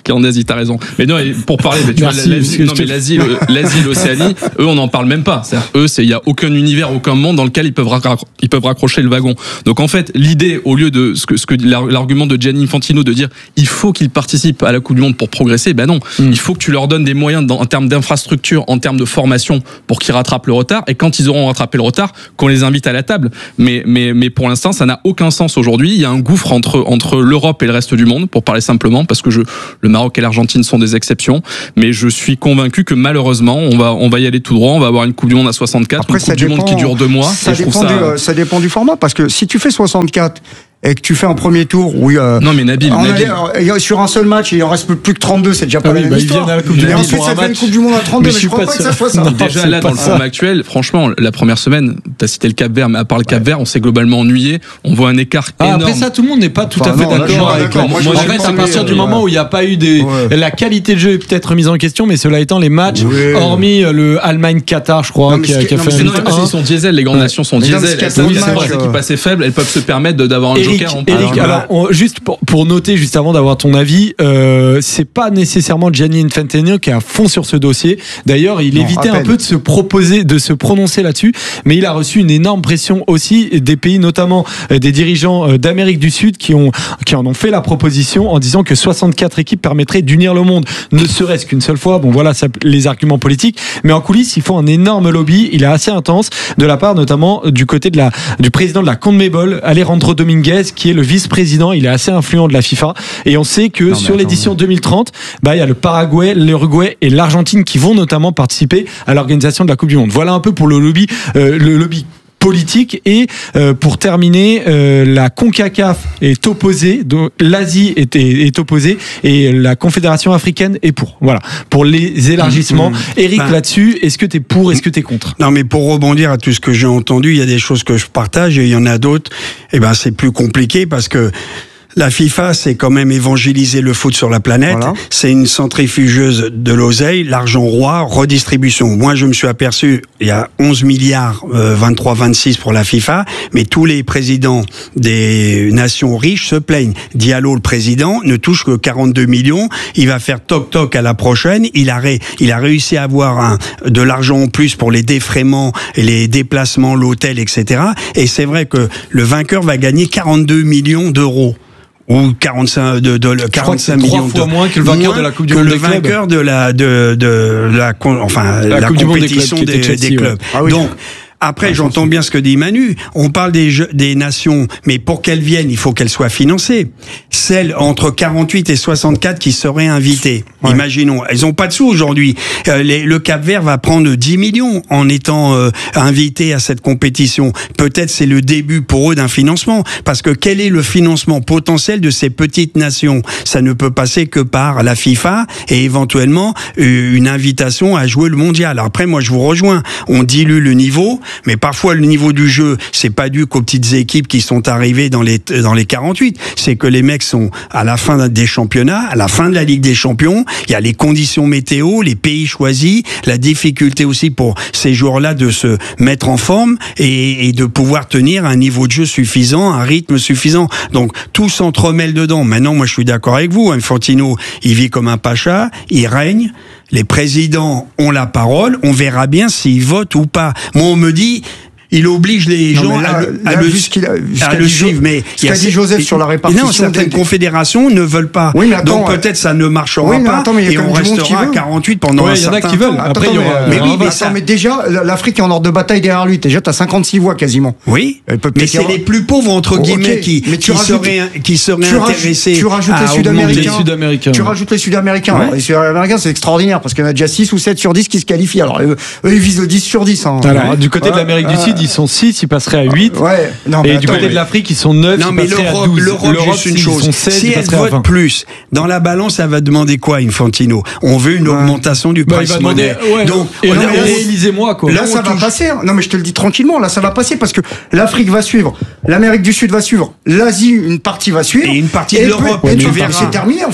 qu'en Asie, t'as raison. Mais non, pour parler, mais tu Merci, vois, l'Asie, non, mais l'Asie, l'Asie, l'Océanie, eux, on n'en parle même pas. C'est-à-dire, eux, c'est, il y a aucun univers, aucun monde dans lequel ils peuvent, raccro- ils peuvent raccrocher le wagon. Donc, en fait, l'idée, au lieu de ce que, ce que l'argument de Gianni Infantino de dire, il faut qu'ils participent à la Coupe du Monde pour progresser, ben non. Mm. Il faut que tu leur donnes des moyens dans, en termes d'infrastructure, en termes de formation, pour qu'ils rattrapent le retard. Et quand ils auront rattrapé le retard, qu'on les invite à la table. Mais, mais, mais pour l'instant, ça n'a aucun sens aujourd'hui. Il y a un gouffre entre, entre l'Europe et le reste du monde, pour parler simplement, parce que je, le Maroc et l'Argentine sont des exceptions. Mais je suis convaincu que malheureusement, on va, on va y aller tout droit. On va avoir une Coupe du Monde à soixante-quatre, Après, une Coupe du dépend, Monde qui dure deux mois. Ça, et je dépend trouve ça... du, ça dépend du format, parce que si tu fais soixante-quatre et que tu fais un premier tour où euh, non mais Nabil, Nabil. Allait, sur un seul match il en reste plus que trente-deux, c'est déjà pas ah la oui, même bah histoire. À la coupe du et ensuite ça fait une Coupe du Monde à trente-deux, mais, mais je crois pas, pas que ça soit ça. Non, déjà là dans le format actuel, franchement, la première semaine, t'as cité le Cap-Vert, mais à part le Cap-Vert, on s'est globalement ennuyé. On voit un écart ah, énorme. Après ça, tout le monde n'est pas tout enfin, à fait non, d'accord là, avec. Moi, moi, moi, en fait, à partir du moment où il n'y a pas eu des, la qualité de jeu est peut-être remise en question, mais cela étant, les matchs, hormis le Allemagne-Qatar, je crois, qui a fait un. Ils sont diesel, les grandes nations sont diesel. C'est des équipes assez faibles, elles peuvent se permettre d'avoir un joker en plus. Alors, on, juste pour, pour noter, juste avant d'avoir ton avis, euh, c'est pas nécessairement Gianni Infantino qui est à fond sur ce dossier. D'ailleurs, il non, évitait un peu de se proposer, de se prononcer là-dessus, mais il a reçu une énorme pression aussi des pays, notamment euh, des dirigeants euh, d'Amérique du Sud, qui ont qui en ont fait la proposition en disant que soixante-quatre équipes permettraient d'unir le monde, ne serait-ce qu'une seule fois. Bon, voilà, ça, les arguments politiques, mais en coulisses, il faut un énorme lobby. Il est assez intense de la part, notamment du côté de la du président de la CONMEBOL, Alejandro Dominguez, qui est le vice-président. Il est assez influent de la FIFA et on sait que non, sur l'édition deux mille trente, bah, il y a le Paraguay, l'Uruguay et l'Argentine qui vont notamment participer à l'organisation de la Coupe du Monde. Voilà un peu pour le lobby, euh, le lobby politique. Et euh, pour terminer, euh, la CONCACAF est opposée, donc l'Asie est, est, est opposée et la Confédération africaine est pour. Voilà, pour les élargissements. Mmh, mmh. Eric, ben, là-dessus, est-ce que tu es pour, est-ce que tu es contre? Non, mais pour rebondir à tout ce que j'ai entendu, il y a des choses que je partage et il y en a d'autres. Et ben, c'est plus compliqué parce que la FIFA, c'est quand même évangéliser le foot sur la planète. Voilà. C'est une centrifugeuse de l'oseille, l'argent roi, redistribution. Moi, je me suis aperçu, il y a onze milliards, euh, vingt-trois, vingt-six pour la FIFA, mais tous les présidents des nations riches se plaignent. Diallo, le président, ne touche que quarante-deux millions. Il va faire toc-toc à la prochaine. Il a, ré, il a réussi à avoir un, de l'argent en plus pour les défraiements, les déplacements, l'hôtel, et cetera. Et c'est vrai que le vainqueur va gagner quarante-deux millions d'euros. Ou quarante-cinq de, de, de quarante-cinq millions trois fois moins que le vainqueur de la Coupe du Monde des clubs. Le vainqueur de la de de la enfin la, la compétition des, des, des clubs. Ouais. Ah oui. Donc après, ah, j'entends bien ce que dit Manu. On parle des jeux, des nations, mais pour qu'elles viennent, il faut qu'elles soient financées. Celles entre quarante-huit et soixante-quatre qui seraient invitées. Ouais. Imaginons, elles n'ont pas de sous aujourd'hui. Euh, les, le Cap-Vert va prendre dix millions en étant euh, invité à cette compétition. Peut-être c'est le début pour eux d'un financement, parce que quel est le financement potentiel de ces petites nations? Ça ne peut passer que par la FIFA et éventuellement euh, une invitation à jouer le mondial. Alors après, moi, je vous rejoins. On dilue le niveau. Mais parfois, le niveau du jeu, c'est pas dû qu'aux petites équipes qui sont arrivées dans les, dans les quarante-huit. C'est que les mecs sont à la fin des championnats, à la fin de la Ligue des Champions. Il y a les conditions météo, les pays choisis, la difficulté aussi pour ces joueurs-là de se mettre en forme et, et de pouvoir tenir un niveau de jeu suffisant, un rythme suffisant. Donc, tout s'entremêle dedans. Maintenant, moi, je suis d'accord avec vous. Infantino, il vit comme un pacha, il règne. Les présidents ont la parole, on verra bien s'ils votent ou pas. Moi, on me dit, il oblige les gens là, à le, à le, a, à le suivre. Mais ce qu'a dit Joseph et, sur la répartition. Non, certaines des... confédérations ne veulent pas. Oui, mais attends, donc ouais. peut-être ça ne marchera oui, mais attends, pas mais et on restera à quarante-huit pendant ouais, un certain temps. Il y en a qui veulent. Après, attends, il y aura. Mais, mais oui, mais, ça... mais déjà, l'Afrique est en ordre de bataille derrière lui. Déjà, t'as cinquante-six voix quasiment. Oui. Mais c'est les plus pauvres entre guillemets qui seraient qui seraient intéressés. Tu rajoutes les Sud-Américains. Tu rajoutes les Sud-Américains. Les Sud-Américains, c'est extraordinaire parce qu'il y en a déjà six ou sept sur dix qui se qualifient. Alors eux, ils visent le dix sur dix. Alors du côté de l'Amérique du Sud, ils sont six, ils passeraient à huit. Ouais. Non, et du côté de l'Afrique, ils sont neuf. Non, mais l'Europe, l'Europe, juste une chose. Si elle vote plus, dans la balance, elle va demander quoi, Infantino? On veut une augmentation du price money. Donc, réalisez-moi, quoi. Là, ça va passer. Non, mais je te le dis tranquillement. Là, ça va passer parce que l'Afrique va suivre, l'Amérique du Sud va suivre, l'Asie, une partie va suivre. Et une partie de l'Europe. C'est terminé, en fait.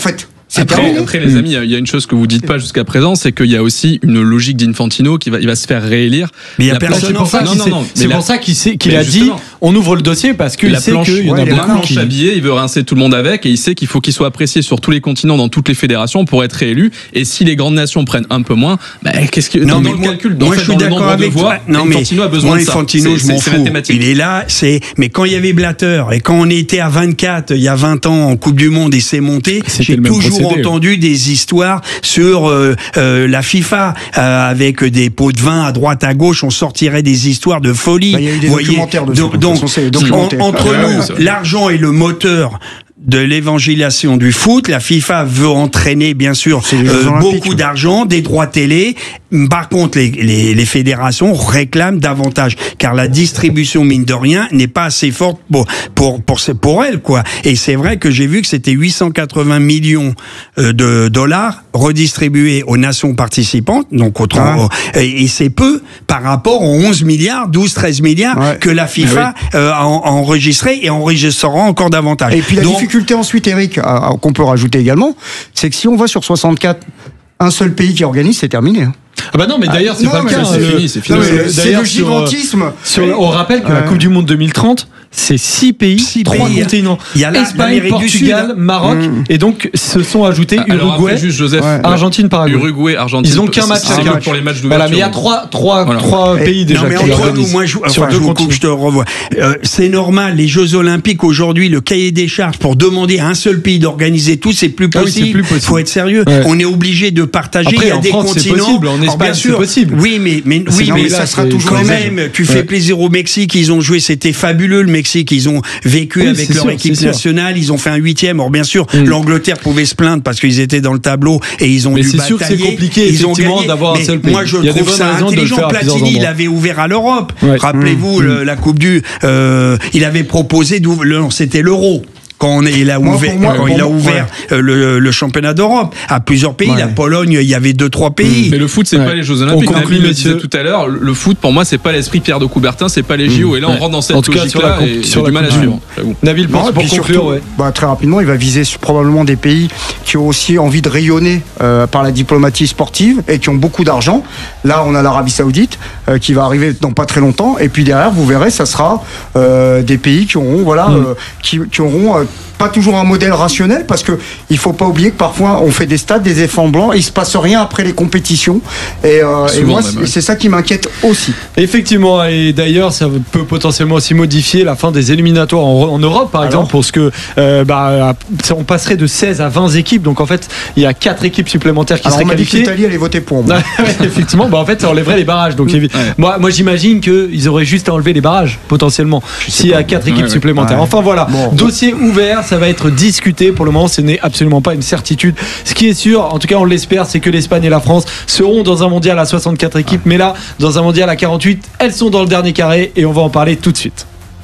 Après, après, les amis, il y a une chose que vous dites pas jusqu'à présent, c'est qu'il y a aussi une logique d'Infantino qui va, il va se faire réélire. Mais il y a personne. C'est pour ça qu'il, non, non, non, c'est pour ça qu'il, sait, qu'il a dit, on ouvre le dossier parce qu'il sait qu'il y en a ouais, beaucoup qui. Habillé, il veut rincer tout le monde avec et il sait qu'il faut qu'il soit apprécié sur tous les continents, dans toutes les fédérations pour être réélu. Et si les grandes nations prennent un peu moins, bah, qu'est-ce que, non, dans, dans le calcul, dans, moi, fait, je suis dans le nombre de voix, non, mais Infantino a besoin moi, de ça. Infantino, je m'en fous. Il est là, c'est, mais quand il y avait Blatter et quand on était à vingt-quatre, il y a vingt ans en Coupe du Monde et c'est monté, j'ai toujours entendu des histoires sur euh, euh, la FIFA euh, avec des pots de vin à droite à gauche, on sortirait des histoires de folie. Bah, il y a eu des voyez, documentaires dessus. Donc, donc en, entre ah, nous, ouais, l'argent est le moteur de l'évangélisation du foot. La FIFA veut entraîner, bien sûr, euh, beaucoup d'argent, des droits télé. Par contre, les, les, les fédérations réclament davantage, car la distribution, mine de rien, n'est pas assez forte pour pour pour, pour elles, quoi. Et c'est vrai que j'ai vu que c'était huit cent quatre-vingts millions de dollars redistribués aux nations participantes, donc autrement, ah. et, et c'est peu par rapport aux onze milliards, douze, treize milliards ouais. que la FIFA oui. euh, a, a enregistré et enregistrera encore davantage. Et puis la donc, difficulté ensuite, Eric, à, à, qu'on peut rajouter également, c'est que si on va sur soixante-quatre, un seul pays qui organise, c'est terminé. Hein. Ah bah non, mais d'ailleurs, c'est ah, pas le cas. C'est fini, c'est fini. Non, mais c'est le gigantisme. Sur, sur, on rappelle que euh... la Coupe du Monde deux mille trente, c'est six pays, six trois pays, continents. Il y a la, Espagne, Portugal, Maroc, mmh. et donc se sont ajoutés ah, Uruguay, juste, Joseph, ouais. Argentine, Paraguay. Uruguay, Argentine. Ils ont qu'un match chacun pour les matchs d'ouverture. Voilà, mais il y a trois, trois, voilà. trois pays déjà. Non, mais qui entre nous, moi, je, enfin, je vous coupe, je te revois. Euh, c'est normal. Les Jeux Olympiques aujourd'hui, le cahier des charges pour demander à un seul pays d'organiser tout, c'est plus possible. Il faut être sérieux. On est obligé de partager. Il y a des continents. En Espagne, c'est possible. Oui, mais mais oui, mais ça sera toujours quand même. Tu fais plaisir au Mexique. Ils ont joué, c'était fabuleux le Mexique. Ils ont vécu oui, avec leur sûr, équipe nationale, ils ont fait un huitième. Or bien sûr, mmh. l'Angleterre pouvait se plaindre parce qu'ils étaient dans le tableau et ils ont mais dû c'est batailler. Sûr que c'est compliqué ils effectivement d'avoir un seul pays. Moi je il y a trouve ça intelligent. Platini, il avait ouvert à l'Europe. Ouais. Rappelez-vous mmh. le, la Coupe du, euh, il avait proposé d'ouvrir, c'était l'Euro. Quand on est, il a ouvert, moi, quand il a ouvert ouais. le, le championnat d'Europe à plusieurs pays, ouais. la Pologne, il y avait deux trois pays. Mais le foot, c'est ouais. pas les Jeux Olympiques. Nabil le disait tout à l'heure. Le foot, pour moi, c'est pas l'esprit Pierre de Coubertin, c'est pas les J O. Et là, on rentre dans cette logique-là et j'ai du mal à suivre. Nabil, pour conclure, ouais. bah, très rapidement, il va viser probablement des pays qui ont aussi envie de rayonner euh, par la diplomatie sportive et qui ont beaucoup d'argent. Là, on a l'Arabie Saoudite euh, qui va arriver dans pas très longtemps. Et puis derrière, vous verrez, ça sera euh, des pays qui auront, voilà, mm. euh, qui, qui auront euh, pas toujours un modèle rationnel, parce que il faut pas oublier que parfois on fait des stades, des éléphants blancs, et il se passe rien après les compétitions. Et, euh, et moi, c'est, c'est ça qui m'inquiète aussi. Effectivement, et d'ailleurs, ça peut potentiellement aussi modifier la fin des éliminatoires en, en Europe, par Alors exemple, parce que euh, bah, on passerait de seize à vingt équipes. Donc en fait, il y a quatre équipes supplémentaires qui Alors, seraient on m'a qualifiées. Dit que l'Italie allait voter pour moi. Effectivement, bah, en fait, ça enlèverait les barrages. Donc ouais. moi, moi, j'imagine qu'ils auraient juste à enlever les barrages potentiellement s'il y a quatre équipes ouais, supplémentaires. Ouais. Enfin voilà, bon. Dossier ouvert. Ça va être discuté. Pour le moment, ce n'est absolument pas une certitude. Ce qui est sûr, en tout cas, on l'espère, c'est que l'Espagne et la France seront dans un mondial à soixante-quatre équipes. Mais là, dans un mondial à quarante-huit, elles sont dans le dernier carré et on va en parler tout de suite.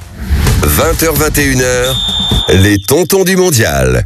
vingt heures vingt et une heures, les tontons du mondial.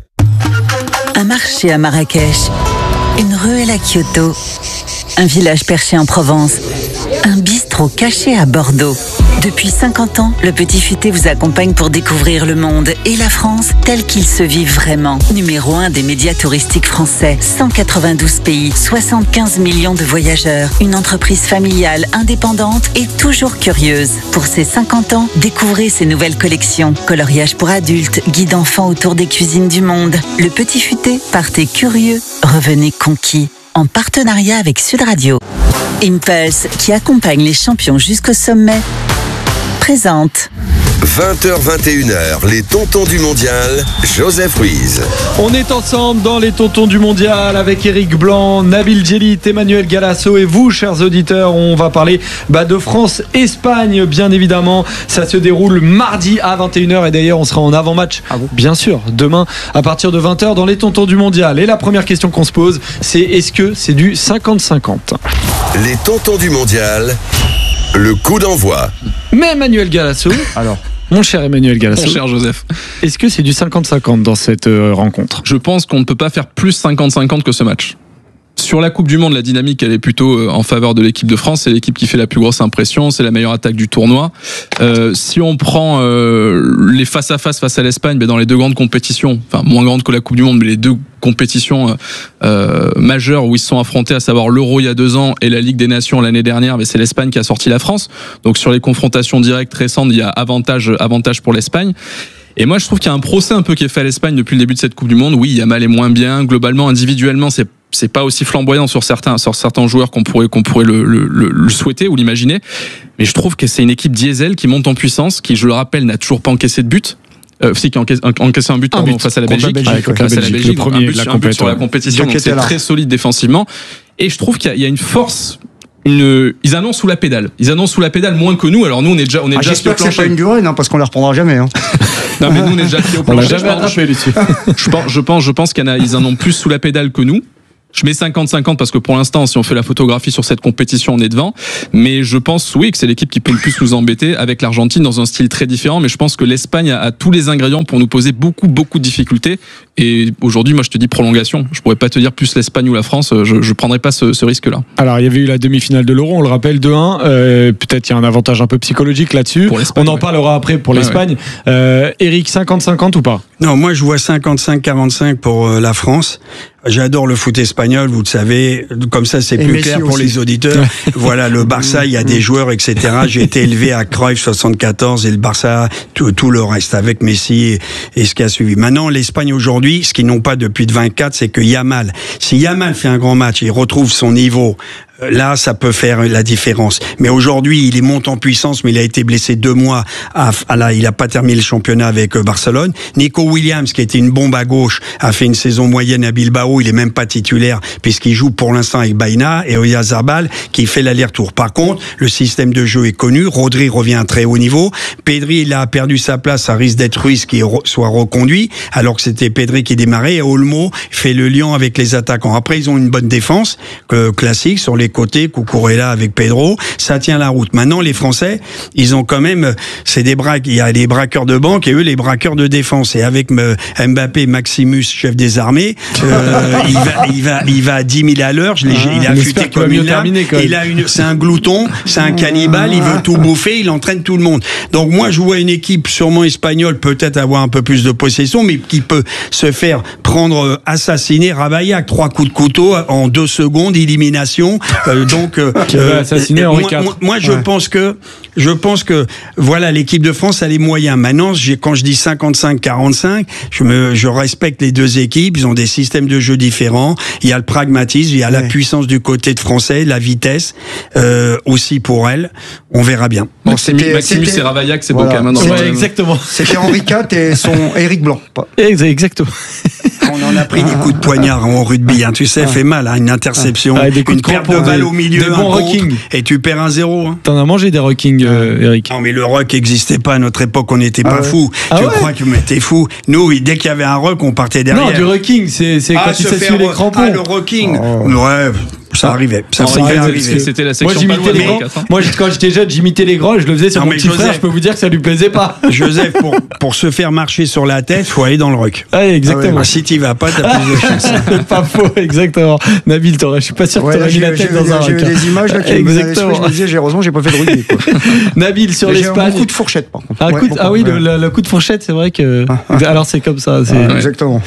Un marché à Marrakech, une ruelle à Kyoto, un village perché en Provence, un bistrot caché à Bordeaux. Depuis cinquante ans, le Petit Futé vous accompagne pour découvrir le monde et la France tel qu'il se vit vraiment. Numéro un des médias touristiques français, cent quatre-vingt-douze pays, soixante-quinze millions de voyageurs, une entreprise familiale, indépendante et toujours curieuse. Pour ses cinquante ans, découvrez ses nouvelles collections. Coloriage pour adultes, guide enfants autour des cuisines du monde. Le Petit Futé, partez curieux, revenez conquis. En partenariat avec Sud Radio. Impulse, qui accompagne les champions jusqu'au sommet, présente. vingt heures vingt et une heures, les tontons du mondial, Joseph Ruiz. On est ensemble dans les tontons du mondial avec Eric Blanc, Nabil Djellit, Emmanuel Galasso et vous, chers auditeurs. On va parler bah, de France-Espagne, bien évidemment. Ça se déroule mardi à vingt et une heures et d'ailleurs, on sera en avant-match, ah bon bien sûr, demain à partir de vingt heures dans les tontons du mondial. Et la première question qu'on se pose, c'est est-ce que c'est du cinquante cinquante ? Les tontons du mondial, le coup d'envoi. Mais Emmanuel Galasso, alors mon cher Emmanuel Galasso, mon cher Joseph, est-ce que c'est du cinquante cinquante dans cette euh, rencontre ? Je pense qu'on ne peut pas faire plus cinquante cinquante que ce match. Sur la Coupe du Monde, la dynamique, elle est plutôt en faveur de l'équipe de France. C'est l'équipe qui fait la plus grosse impression. C'est la meilleure attaque du tournoi. Euh, si on prend euh, les face-à-face face à l'Espagne, ben dans les deux grandes compétitions, enfin moins grandes que la Coupe du Monde, mais les deux compétitions euh, majeures où ils se sont affrontés, à savoir l'Euro il y a deux ans et la Ligue des Nations l'année dernière, mais c'est l'Espagne qui a sorti la France. Donc sur les confrontations directes récentes, il y a avantage, avantage pour l'Espagne. Et moi, je trouve qu'il y a un procès un peu qui est fait à l'Espagne depuis le début de cette Coupe du Monde. Oui, Yamal est moins bien. Globalement, individuellement, c'est c'est pas aussi flamboyant sur certains sur certains joueurs qu'on pourrait qu'on pourrait le, le, le, le souhaiter ou l'imaginer. Mais je trouve que c'est une équipe diesel qui monte en puissance, qui, je le rappelle, n'a toujours pas encaissé de but. Euh, si, qui a encaissé, encaissé un but, pardon, face à la Belgique, la Belgique, ouais, face à la Belgique, le premier un but, de la un but sur la compétition, donc c'est très solide défensivement. Et je trouve qu'il y a, il y a une force. Une, ils annoncent sous la pédale. Ils annoncent sous la pédale moins que nous. Alors nous, on est déjà, on est ah, déjà. J'espère que c'est pas une durée, non, parce qu'on les reprendra jamais. Hein. Non, mais nous, on est déjà pied au plancher. On l'a jamais attrapé dessus. Je pense, je pense, je pense qu'il y en a, ils en ont plus sous la pédale que nous. Je mets cinquante cinquante parce que pour l'instant, si on fait la photographie sur cette compétition, on est devant. Mais je pense, oui, que c'est l'équipe qui peut le plus nous embêter avec l'Argentine dans un style très différent. Mais je pense que l'Espagne a, a tous les ingrédients pour nous poser beaucoup, beaucoup de difficultés. Et aujourd'hui, moi, je te dis prolongation. Je pourrais pas te dire plus l'Espagne ou la France. Je, je prendrais pas ce, ce risque-là. Alors, il y avait eu la demi-finale de l'Euro, on le rappelle, deux un. Euh, peut-être il y a un avantage un peu psychologique là-dessus. On en ouais. parlera après pour l'Espagne. Ouais, ouais. Euh, Eric, cinquante cinquante ou pas? Non, moi, je vois cinquante-cinq quarante-cinq pour euh, la France. J'adore le foot espagnol, vous le savez. Comme ça, c'est plus clair pour les auditeurs. Voilà, le Barça, il y a des joueurs, et cetera. J'ai été élevé à Cruyff soixante-quatorze et le Barça, tout, tout le reste avec Messi et, et ce qui a suivi. Maintenant, l'Espagne aujourd'hui, ce qu'ils n'ont pas depuis le vingt-quatre, c'est que Yamal, si Yamal fait un grand match, il retrouve son niveau. Là, ça peut faire la différence. Mais aujourd'hui, il est monté en puissance, mais il a été blessé deux mois. À, à là, il a pas terminé le championnat avec Barcelone. Nico Williams, qui était une bombe à gauche, a fait une saison moyenne à Bilbao. Il est même pas titulaire puisqu'il joue pour l'instant avec Baena et Oyarzabal qui fait l'aller-retour. Par contre, le système de jeu est connu. Rodri revient à très haut niveau. Pedri, il a perdu sa place. Ça risque d'être Ruiz qui soit reconduit, alors que c'était Pedri qui démarrait. Et Olmo fait le lien avec les attaquants. Après, ils ont une bonne défense euh, classique sur les côté, Cucurella avec Pedro, ça tient la route. Maintenant, les Français, ils ont quand même, c'est des braques, il y a les braqueurs de banque et eux, les braqueurs de défense. Et avec Mbappé, Maximus, chef des armées, euh, il va, il va, il va à dix mille à l'heure, je l'ai, ah, il a affûté comme une lame. Il a une, c'est un glouton, c'est un cannibale, il veut tout bouffer, il entraîne tout le monde. Donc moi, je vois une équipe sûrement espagnole, peut-être avoir un peu plus de possession, mais qui peut se faire prendre, assassiner Ravaillac, trois coups de couteau en deux secondes, élimination. Euh, donc, euh, euh, moi, moi, moi, je ouais. pense que, je pense que, voilà, l'équipe de France a les moyens. Maintenant, j'ai, quand je dis cinquante-cinq quarante-cinq, je me, je respecte les deux équipes. Ils ont des systèmes de jeu différents. Il y a le pragmatisme, il y a ouais. la puissance du côté de Français, la vitesse euh, aussi pour elle. On verra bien. Bon, Maximus, Maximus et Ravaillac, c'est voilà. beau quand même. Ouais, exactement. C'était Henri quatre et son Éric Blanc. Exactement. On en a pris des coups de poignard en rugby, hein, tu sais, ah. fait mal, hein, une interception, ah, une perte de balle au milieu, un contre, et tu perds un zéro. Hein. T'en as mangé des ruckings, euh, Eric? Non, mais le ruck n'existait pas à notre époque, on n'était ah pas ouais. fous. Ah je ouais. crois que t'es fou. Nous, dès qu'il y avait un ruck, on partait derrière. Non, du rucking, c'est, c'est ah, quand il s'essuie les crampons. Ah, le rucking. Oh. Ouais. Ça arrivait, ça oh, arrivait. arrivait. C'était la section. Moi, j'imitais les grands. Moi, quand j'étais jeune, j'imitais les grands et je le faisais sur non, mon petit Joseph, frère. Je peux vous dire que ça lui plaisait pas. Joseph, pour, pour se faire marcher sur la tête, faut aller dans le ruck. Ah, exactement. Ah ouais, si t'y vas pas, t'as plus de chance. C'est pas faux, exactement. Nabil, je suis pas sûr que ouais, t'aurais mis la tête dans un ruck. J'ai eu des images là qui exactement. Je me disais, j'ai heureusement, j'ai pas fait de rugby. Nabil, sur l'Espagne. Un coup de fourchette, par contre. Un coup de, ah oui, le, le, le coup de fourchette, c'est vrai que. Alors, c'est comme ça. C'est... Ah, exactement.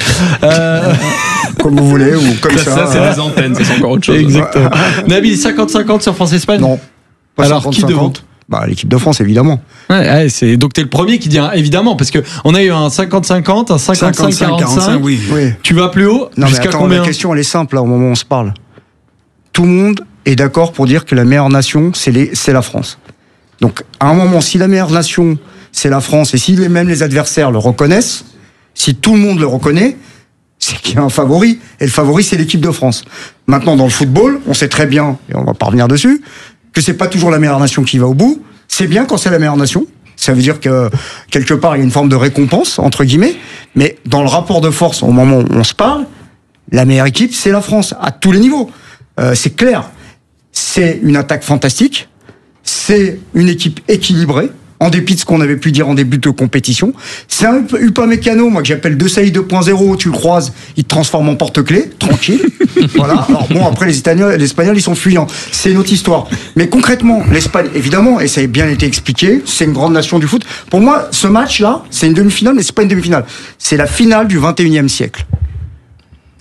Comme vous voulez, ou comme ça. Ça, c'est les antennes, c'est encore autre chose. Exactement. Nabil, cinquante cinquante sur France-Espagne? Non. Alors, qui devant? Bah, l'équipe de France, évidemment. Ouais, ouais, c'est... Donc, t'es le premier qui dit hein, évidemment, parce qu'on a eu un cinquante cinquante, un cinquante-cinq quarante-cinq. Oui. oui. Tu vas plus haut? Non, jusqu'à mais attends, combien? la question, elle est simple, là, au moment où on se parle. Tout le monde est d'accord pour dire que la meilleure nation, c'est, les... c'est la France. Donc, à un moment, si la meilleure nation, c'est la France, et si même les adversaires le reconnaissent, si tout le monde le reconnaît, c'est qu'il y a un favori, et le favori, c'est l'équipe de France. Maintenant, dans le football, on sait très bien, et on va pas revenir dessus, que c'est pas toujours la meilleure nation qui va au bout. C'est bien quand c'est la meilleure nation. Ça veut dire que, quelque part, il y a une forme de récompense, entre guillemets. Mais dans le rapport de force, au moment où on se parle, la meilleure équipe, c'est la France, à tous les niveaux. Euh, c'est clair. C'est une attaque fantastique. C'est une équipe équilibrée. En dépit de ce qu'on avait pu dire en début de compétition. C'est un Upamecano, moi, que j'appelle De Sailly deux point zéro, tu le croises, il te transforme en porte-clés, tranquille. Voilà. Alors bon, après, les Espagnols, les Espagnols, ils sont fuyants. C'est une autre histoire. Mais concrètement, l'Espagne, évidemment, et ça a bien été expliqué, c'est une grande nation du foot. Pour moi, ce match-là, c'est une demi-finale, mais c'est pas une demi-finale. C'est la finale du vingt et unième siècle.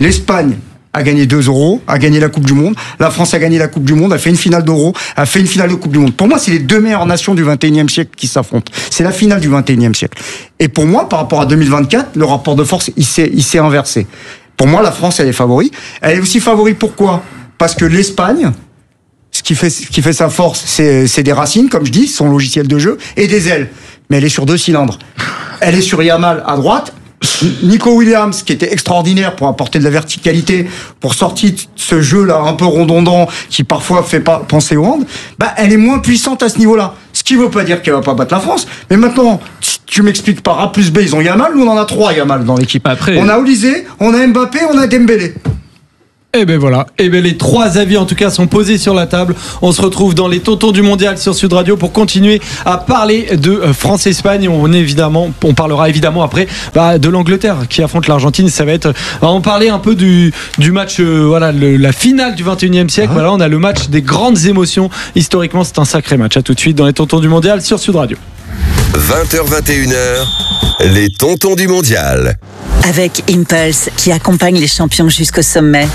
L'Espagne a gagné deux euros, a gagné la Coupe du Monde. La France a gagné la Coupe du Monde, a fait une finale d'Euro, a fait une finale de Coupe du Monde. Pour moi, c'est les deux meilleures nations du vingt et unième siècle qui s'affrontent. C'est la finale du vingt et unième siècle. Et pour moi, par rapport à deux mille vingt-quatre, le rapport de force, il s'est, il s'est inversé. Pour moi, la France, elle est favorite. Elle est aussi favorite pourquoi ? Parce que l'Espagne, ce qui fait, ce qui fait sa force, c'est, c'est des racines, comme je dis, son logiciel de jeu, et des ailes. Mais elle est sur deux cylindres. Elle est sur Yamal à droite. Nico Williams, qui était extraordinaire pour apporter de la verticalité, pour sortir ce jeu-là un peu redondant, qui parfois fait pas penser au hand, bah, elle est moins puissante à ce niveau-là. Ce qui veut pas dire qu'elle va pas battre la France. Mais maintenant, tu m'expliques par A plus B, ils ont Yamal, nous on en a trois Yamal dans l'équipe. Après, on a Olysée, on a Mbappé, on a Dembélé. Et ben voilà, et ben les trois avis en tout cas sont posés sur la table. On se retrouve dans les Tontons du Mondial sur Sud Radio pour continuer à parler de France-Espagne. On est évidemment, on parlera évidemment après bah, de l'Angleterre qui affronte l'Argentine. Ça va être, on va en parler un peu du du match, euh, voilà, le, la finale du vingt et unième siècle. Ah. Voilà, on a le match des grandes émotions. Historiquement, c'est un sacré match. À tout de suite dans les Tontons du Mondial sur Sud Radio. vingt heures vingt et une heures, les Tontons du Mondial. Avec Impulse qui accompagne les champions jusqu'au sommet.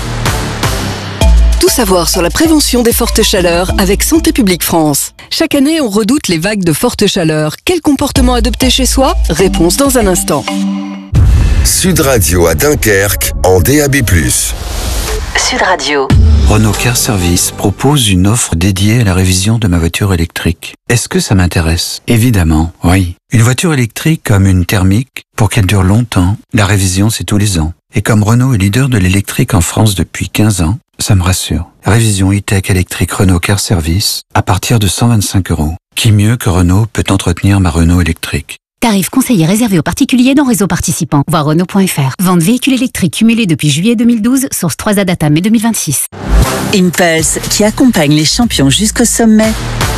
Tout savoir sur la prévention des fortes chaleurs avec Santé publique France. Chaque année, on redoute les vagues de forte chaleur. Quel comportement adopter chez soi ? Réponse dans un instant. Sud Radio à Dunkerque en D A B plus. Sud Radio. Renault Car Service propose une offre dédiée à la révision de ma voiture électrique. Est-ce que ça m'intéresse ? Évidemment, oui. Une voiture électrique comme une thermique, pour qu'elle dure longtemps, la révision c'est tous les ans. Et comme Renault est leader de l'électrique en France depuis quinze ans, ça me rassure. Révision e-tech électrique Renault Car Service à partir de cent vingt-cinq euros. Qui mieux que Renault peut entretenir ma Renault électrique ? Tarif conseillé réservé aux particuliers dans réseau participant. Voir Renault point F R. Vente véhicule électrique cumulée depuis juillet deux mille douze, source trois A Data mai deux mille vingt-six. Impulse, qui accompagne les champions jusqu'au sommet,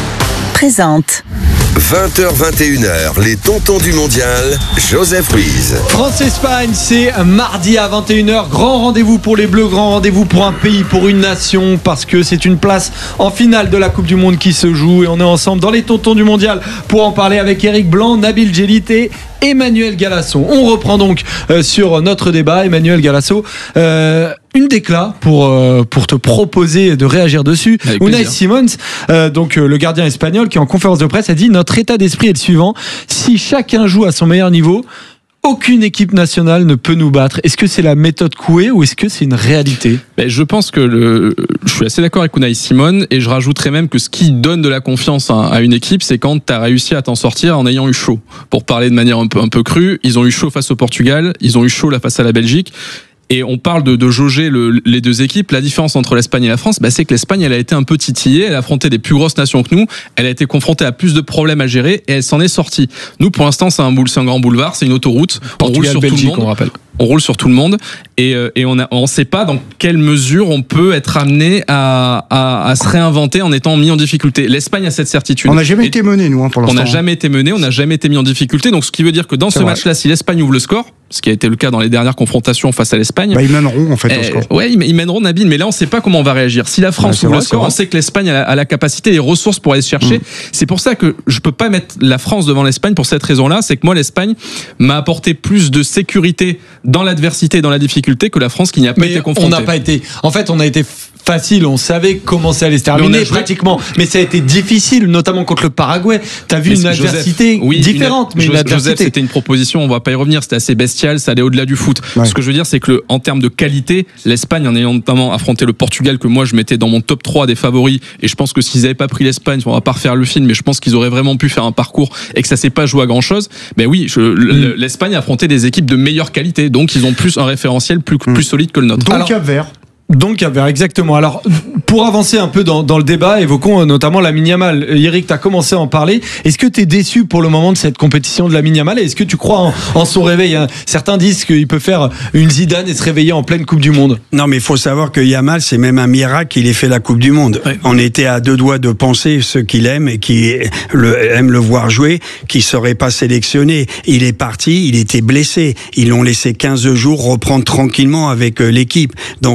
présente. vingt heures vingt et une heures, les Tontons du Mondial, Joseph Ruiz. France-Espagne, c'est mardi à vingt et une heures. Grand rendez-vous pour les Bleus, grand rendez-vous pour un pays, pour une nation, parce que c'est une place en finale de la Coupe du Monde qui se joue. Et on est ensemble dans les Tontons du Mondial pour en parler avec Eric Blanc, Nabil Djellit et Emmanuel Galasso. On reprend donc euh, sur notre débat. Emmanuel Galasso, euh, une décla pour, euh, pour te proposer de réagir dessus. Unai Simons, euh, donc euh, le gardien espagnol, qui en conférence de presse a dit: notre état d'esprit est le suivant, si chacun joue à son meilleur niveau, aucune équipe nationale ne peut nous battre. Est-ce que c'est la méthode Coué ou est-ce que c'est une réalité ? Ben, je pense que le, je suis assez d'accord avec Unai Simon, et je rajouterais même que ce qui donne de la confiance à, à une équipe, c'est quand tu as réussi à t'en sortir en ayant eu chaud. Pour parler de manière un peu, un peu crue, ils ont eu chaud face au Portugal, ils ont eu chaud là face à la Belgique. Et on parle de, de jauger le, les deux équipes. La différence entre l'Espagne et la France, bah, c'est que l'Espagne, elle a été un peu titillée. Elle a affronté des plus grosses nations que nous. Elle a été confrontée à plus de problèmes à gérer et elle s'en est sortie. Nous, pour l'instant, c'est un, boule, c'est un grand boulevard, c'est une autoroute. Portugal, on roule sur Belgique, tout le monde. On rappelle. On roule sur tout le monde et, et on ne sait pas dans quelle mesure on peut être amené à, à, à se réinventer en étant mis en difficulté. L'Espagne a cette certitude. On n'a jamais et été mené, nous, hein, pour l'instant. On n'a jamais été mené, on n'a jamais été mis en difficulté. Donc, ce qui veut dire que dans c'est ce vrai. match-là, si l'Espagne ouvre le score, ce qui a été le cas dans les dernières confrontations face à l'Espagne. Bah, ils mèneront en fait au score. Euh, ouais, ils mèneront Nabil, mais là on ne sait pas comment on va réagir. Si la France ouais, ouvre vrai, le score, on sait que l'Espagne a la, a la capacité, les ressources pour aller se chercher. Mmh. C'est pour ça que je peux pas mettre la France devant l'Espagne pour cette raison-là. C'est que moi l'Espagne m'a apporté plus de sécurité dans l'adversité et dans la difficulté que la France qui n'y a pas mais été confrontée. On n'a pas été. En fait, on a été facile. On savait comment ça allait se terminer mais pratiquement. Mais ça a été difficile, notamment contre le Paraguay. T'as vu mais une adversité Joseph, oui, différente, une, mais une Joseph, adversité. C'était une proposition. On va pas y revenir. C'était assez bestial. Ça allait au-delà du foot. Ouais. Ce que je veux dire, c'est que le, en termes de qualité, l'Espagne, en ayant notamment affronté le Portugal, que moi je mettais dans mon top trois des favoris, et je pense que s'ils n'avaient pas pris l'Espagne, on va pas refaire le film, mais je pense qu'ils auraient vraiment pu faire un parcours et que ça s'est pas joué à grand chose. Ben oui, je, mm. l'Espagne a affronté des équipes de meilleure qualité, donc ils ont plus un référentiel plus, mm. plus solide que le nôtre. Donc Cap-Vert. Donc Cap-Vert, exactement. Alors, pour avancer un peu dans, dans le débat, évoquons notamment Lamine Yamal. Eric, tu as commencé à en parler. Est-ce que tu es déçu pour le moment de cette compétition de Lamine Yamal et est-ce que tu crois en, en son réveil ? Certains disent qu'il peut faire une Zidane et se réveiller en pleine Coupe du Monde. Non, mais il faut savoir que Yamal, c'est même un miracle qu'il ait fait la Coupe du Monde. Ouais. On était à deux doigts de penser, ceux qui l'aiment et qui le, aiment le voir jouer, qu'il serait pas sélectionné. Il est parti, il était blessé. Ils l'ont laissé quinze jours reprendre tranquillement avec l'équipe. Donc c'est la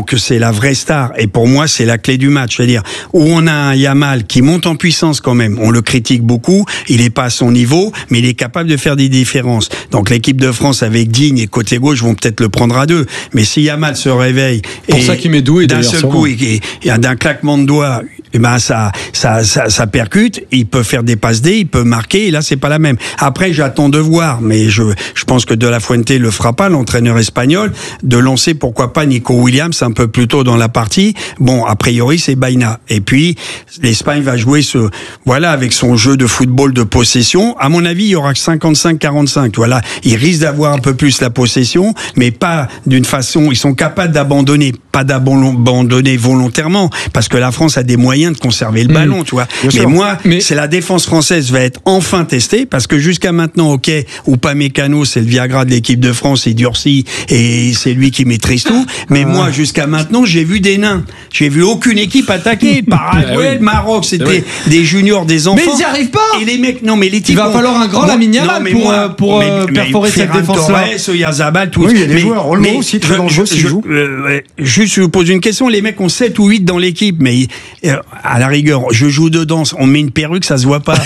la vraie star. Et pour moi, c'est la clé du match. C'est-à-dire, où on a un Yamal qui monte en puissance quand même. On le critique beaucoup. Il n'est pas à son niveau, mais il est capable de faire des différences. Donc, l'équipe de France avec Digne et côté gauche vont peut-être le prendre à deux. Mais si Yamal se réveille, pour et ça qu'il met doué d'un seul coup, et, et, et d'un claquement de doigts, et ben, ça, ça, ça, ça percute. Il peut faire des passes D, il peut marquer. Et là, c'est pas la même. Après, j'attends de voir, mais je, je pense que De La Fuente le fera pas, l'entraîneur espagnol, de lancer pourquoi pas Nico Williams un peu plus tôt dans la partie. Bon, a priori, c'est Baena. Et puis, l'Espagne va jouer ce, voilà, avec son jeu de football de possession. À mon avis, il y aura que cinquante-cinq quarante-cinq. Voilà. Ils risquent d'avoir un peu plus la possession, mais pas d'une façon, ils sont capables d'abandonner, pas d'abandonner volontairement, parce que la France a des moyens de conserver le ballon, mmh. tu vois. Bien mais sûr. moi, mais... c'est la défense française va être enfin testée, parce que jusqu'à maintenant, ok, Upamecano, c'est le Viagra de l'équipe de France, il durcit, et c'est lui qui maîtrise tout. Mais ah. moi, jusqu'à maintenant, j'ai vu des nains. J'ai vu aucune équipe attaquer. Le Paraguay, le Maroc, c'était des juniors, des enfants. Mais ils n'y arrivent pas. Et les mecs, non, mais les types. Il va ont... falloir un grand Lamine Yamal pour, moi, pour mais, euh, mais, perforer cette défense-là. Oyarzabal, tout. Oui, il y a des mais, joueurs. Olmo aussi, très dangereux, s'il joue. Euh, juste, je vous pose une question. Les mecs ont sept ou huit dans l'équipe, mais euh, à la rigueur, je joue dedans. On met une perruque, ça se voit pas.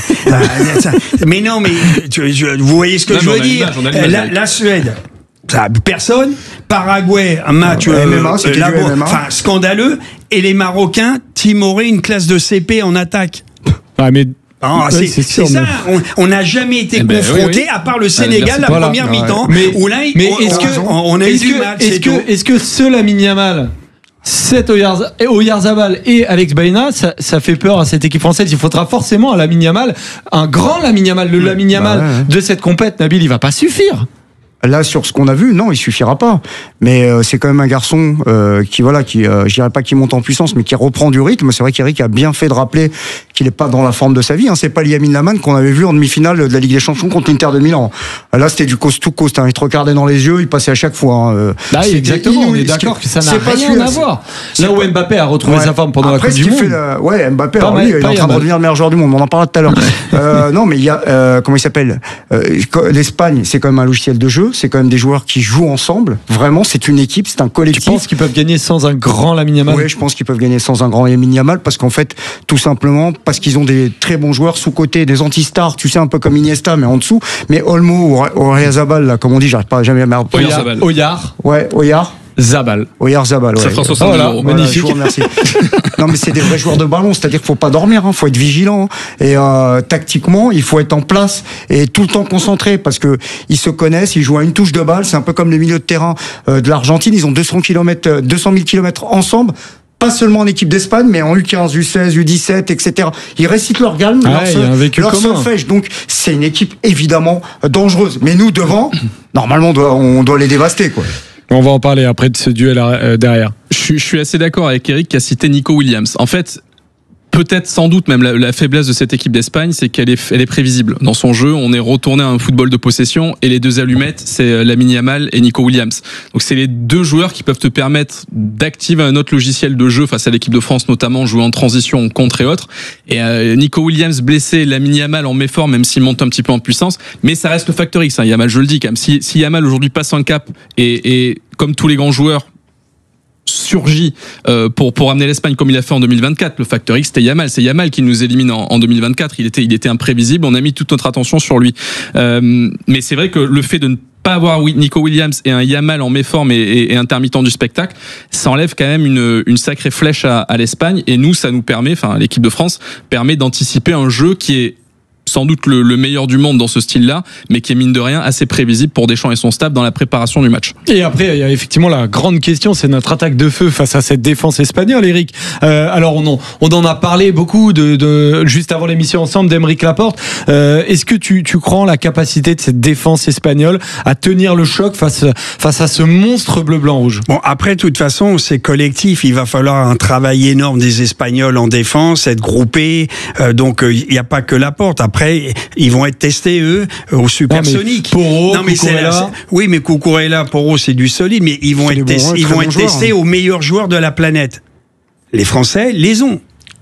Mais non, mais tu, je, vous voyez ce que non, je veux dire. Image, la, la Suède. Ça, personne. Paraguay, un match ouais, euh, M M A, euh, labo, enfin, scandaleux. Et les Marocains, timorés, une classe de C P en attaque. Ah, mais Ah, ouais, c'est, c'est, c'est ça. Mais... On n'a jamais été eh ben, confronté, oui, oui. à part le Sénégal, ah, la voilà. première ouais. mi-temps, mais, où là, mais on, est-ce que, on, on a est-ce eu que, du mal. Est-ce que, est-ce que ce Lamine Yamal, cet Oyarzabal et Alex Baena, ça, ça fait peur à cette équipe française. Il faudra forcément un Lamine Yamal, un grand Lamine Yamal, le ouais. Lamine Yamal bah, ouais. de cette compète. Nabil, il va pas suffire. Là, sur ce qu'on a vu, non, il suffira pas. Mais euh, c'est quand même un garçon euh, qui, voilà, qui, euh, je dirais pas qu'il monte en puissance, mais qui reprend du rythme. C'est vrai qu'Eric a bien fait de rappeler qu'il est pas dans la forme de sa vie. Hein. C'est pas Lamine Yamal qu'on avait vu en demi-finale de la Ligue des Champions contre l'Inter de Milan. Là, c'était du coast to coast. Hein. Il te regardait dans les yeux, il passait à chaque fois. Hein. Là, exactement. On est d'accord que ça n'a rien à voir. Là où Mbappé a retrouvé ouais. sa forme pendant Après, la Coupe du Monde. La... Ouais, Mbappé, alors, lui, il est en train de redevenir le meilleur joueur du monde. On en parlera tout à l'heure. euh, non, mais il y a, euh, comment il s'appelle euh, l'Espagne, c'est quand même un logiciel de jeu. C'est quand même des joueurs qui jouent ensemble. Vraiment, c'est une équipe, c'est un collectif. Tu penses qu'ils peuvent gagner sans un grand Lamine Yamal ? Oui, je pense qu'ils peuvent gagner sans un grand Lamine Yamal parce qu'en fait, tout simplement, parce qu'ils ont des très bons joueurs sous-côté, des anti-stars, tu sais, un peu comme Iniesta, mais en dessous. Mais Olmo ou Oyarzabal, là, comme on dit, j'arrive pas jamais à me rappeler. Oyar. Oyar. Ouais, Oyar. Zabal. Oyarzabal, ouais. Ça fera soixante voilà, euros. Magnifique. Voilà, je vous remercie. Non, mais c'est des vrais joueurs de ballon, c'est-à-dire qu'il faut pas dormir, hein, faut être vigilant. Et euh, tactiquement, il faut être en place et tout le temps concentré parce que ils se connaissent, ils jouent à une touche de balle. C'est un peu comme les milieux de terrain euh, de l'Argentine. Ils ont deux cents kilomètres, deux cent mille kilomètres ensemble. Pas seulement en équipe d'Espagne, mais en U quinze, U seize, U dix-sept, et cetera. Ils récitent leur gamme, ah leur, ouais, leur solfège. Donc, c'est une équipe évidemment dangereuse. Mais nous, devant, normalement, on doit, on doit les dévaster, quoi. On va en parler après de ce duel euh, derrière. Je, je suis assez d'accord avec Eric qui a cité Nico Williams. En fait, peut-être sans doute même la, la faiblesse de cette équipe d'Espagne, c'est qu'elle est, elle est prévisible. Dans son jeu, on est retourné à un football de possession et les deux allumettes, c'est Lamine Yamal et Nico Williams. Donc c'est les deux joueurs qui peuvent te permettre d'activer un autre logiciel de jeu face à l'équipe de France, notamment jouer en transition, en contre et autres. Et euh, Nico Williams blessé, Lamine Yamal en méforme, même s'il monte un petit peu en puissance, mais ça reste le facteur X. Hein. Yamal, je le dis quand même, si, si Yamal aujourd'hui passe un cap et, et comme tous les grands joueurs surgit euh, pour pour amener l'Espagne comme il a fait en deux mille vingt-quatre. Le facteur X, c'était Yamal. C'est Yamal qui nous élimine en, en deux mille vingt-quatre. Il était il était imprévisible. On a mis toute notre attention sur lui. Euh, mais c'est vrai que le fait de ne pas avoir Nico Williams et un Yamal en méforme et, et, et intermittent du spectacle, ça enlève quand même une, une sacrée flèche à, à l'Espagne. Et nous, ça nous permet, enfin l'équipe de France permet d'anticiper un jeu qui est sans doute le, le meilleur du monde dans ce style-là, mais qui est mine de rien assez prévisible pour Deschamps et son staff dans la préparation du match. Et après, il y a effectivement la grande question, c'est notre attaque de feu face à cette défense espagnole, Eric. Euh, alors on en, on en a parlé beaucoup de, de juste avant l'émission ensemble d'Aymeric Laporte. Euh, est-ce que tu, tu crois en la capacité de cette défense espagnole à tenir le choc face, face à ce monstre bleu-blanc-rouge ? Bon, après, de toute façon, c'est collectif. Il va falloir un travail énorme des Espagnols en défense, être groupés. Euh, donc, il n'y a pas que Laporte. Après, ils vont être testés, eux, au supersonique. Poro, non, mais Cucurella. C'est, c'est, oui, mais Cucurella, Poro, c'est du solide, mais ils vont c'est être, tes, bons, ils vont être joueurs, testés hein. aux meilleurs joueurs de la planète. Les Français les ont.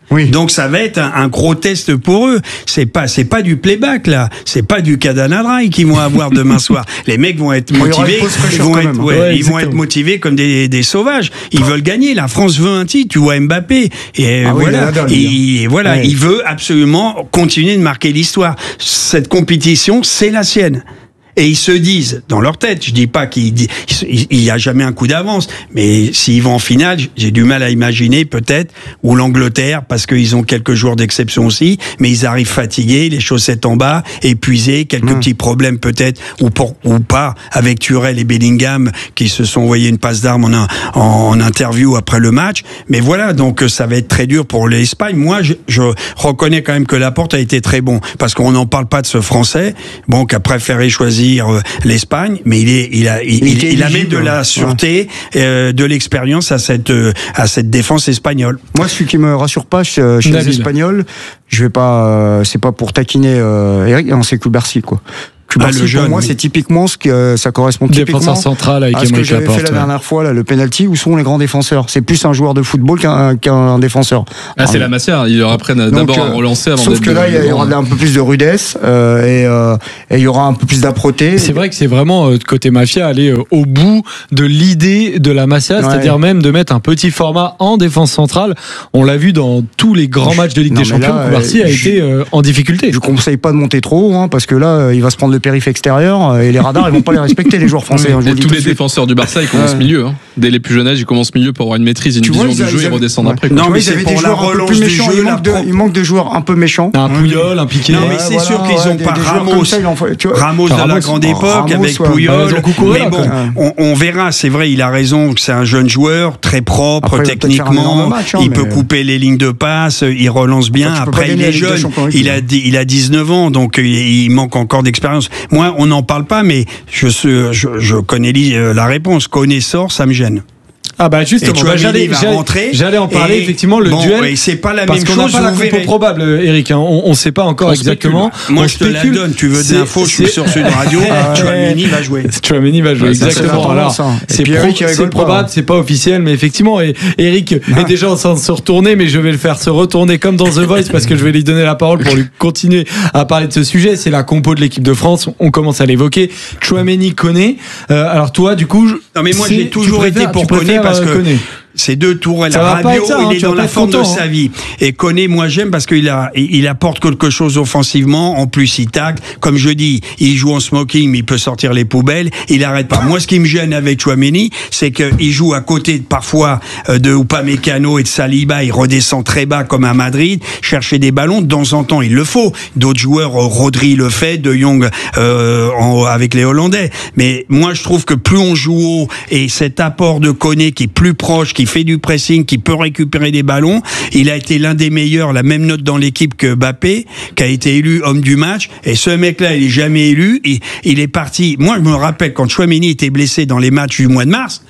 Oui. Donc ça va être un, un gros test pour eux. C'est pas, c'est pas du playback là. C'est pas du Cadana Dry qu'ils vont avoir demain soir. Les mecs vont être motivés. Ils vont être, ouais, ouais, ils vont être motivés comme des, des sauvages. Ils veulent gagner. La France veut un titre. Tu vois Mbappé. Et ah voilà. Oui, il, et voilà. Ouais. Il veut absolument continuer de marquer l'histoire. Cette compétition, c'est la sienne. Et ils se disent, dans leur tête, je dis pas qu'il il y a jamais un coup d'avance, mais s'ils vont en finale, j'ai du mal à imaginer peut-être, ou l'Angleterre, parce qu'ils ont quelques joueurs d'exception aussi, mais ils arrivent fatigués, les chaussettes en bas, épuisés, quelques mmh. petits problèmes peut-être, ou, pour, ou pas, avec Thuram et Bellingham, qui se sont envoyés une passe d'armes en, en, en interview après le match. Mais voilà, donc ça va être très dur pour l'Espagne. Moi, je, je reconnais quand même que Laporte a été très bon, parce qu'on n'en parle pas de ce Français, bon, qui a préféré choisir l'Espagne, mais il est, il a, il, il, il amène de la sûreté, ouais. euh, de l'expérience à cette, euh, à cette défense espagnole. Moi, celui qui me rassure pas chez, chez les Espagnols, je vais pas, euh, c'est pas pour taquiner euh, Eric, non, c'est Cubarsí, quoi. Ah, le jeune, pour moi, oui. c'est typiquement ce que euh, ça correspond typiquement défenseur central avec à ce que j'avais fait la dernière ouais. fois, là, le penalty, où sont les grands défenseurs. C'est plus un joueur de football qu'un, qu'un défenseur. Ah, Alors, c'est la Masia. Ils leur apprennent d'abord à relancer avant. Sauf que là, il y aura un peu plus de rudesse euh, et euh, il y aura un peu plus d'âpreté. C'est vrai que c'est vraiment euh, côté mafia aller euh, au bout de l'idée de la Masia, ouais. c'est-à-dire même de mettre un petit format en défense centrale. On l'a vu dans tous les grands matchs de Ligue non, des Champions. Cubarsí a été euh, en difficulté. Je conseille pas de monter trop haut, hein, parce que là, il va se prendre le périph' extérieur. Et les radars, ils vont pas les respecter, les joueurs français. Hein, et tous les défenseurs du Barça, ils commencent ouais. milieu. Hein. Dès les plus jeunes âges, ils commencent milieu pour avoir une maîtrise, une tu vision vois, du jeu, ils redescendent ouais. après. Quoi. Non, mais c'est pour la relance du jeu. Il manque, de, il manque de joueurs un peu méchants. Un Puyol, un Piqué. Non, mais c'est ouais, sûr qu'ils ont ouais, pas des, Ramos. Des ça, faut, Ramos à la grande époque, avec Puyol. Mais bon, on verra. C'est vrai, il a raison que c'est un jeune joueur, très propre, techniquement. Il peut couper les lignes de passe, il relance bien. Après, il est jeune. Il a dix-neuf ans, donc il manque encore d'expérience. Moi, on n'en parle pas, mais Je, je, je connais la réponse. Connaisseur, ça me gêne. Ah bah justement, bah j'allais, j'allais, j'allais en parler et effectivement le bon, duel. Et c'est pas la parce même qu'on chose. N'a pas la compo probable, Eric. Hein, on ne sait pas encore on exactement. Spécule. Moi on je spécule. te la donne. Tu veux des infos? Je suis sur Sud Radio. Chouameni va jouer. Chouameni va jouer. Exactement. Alors c'est, pro, c'est probable, c'est pas officiel, mais effectivement. Et Eric est déjà en train de se retourner, mais je vais le faire se retourner comme dans The Voice parce que je vais lui donner la parole pour lui continuer à parler de ce sujet. C'est la compo de l'équipe de France. On commence à l'évoquer. Chouameni, Koné. Alors toi, du coup, non mais moi j'ai toujours été pour Koné parce que ces deux tours, la radio, ça, hein, il est dans la forme de sa vie. Et Koné, moi j'aime parce qu'il a, il apporte quelque chose offensivement. En plus, il tacle. Comme je dis, il joue en smoking, mais il peut sortir les poubelles. Il arrête pas. Moi, ce qui me gêne avec Chouameni, c'est qu'il joue à côté parfois de Upamecano et de Saliba. Il redescend très bas comme à Madrid, chercher des ballons. De temps en temps, il le faut. D'autres joueurs, Rodri le fait, De Jong euh, en, avec les Hollandais. Mais moi, je trouve que plus on joue haut et cet apport de Koné qui est plus proche, qui fait du pressing, qui peut récupérer des ballons. Il a été l'un des meilleurs, la même note dans l'équipe que Mbappé, qui a été élu homme du match. Et ce mec-là, il est jamais élu. Il, il est parti. Moi, je me rappelle quand Chouameni était blessé dans les matchs du mois de mars.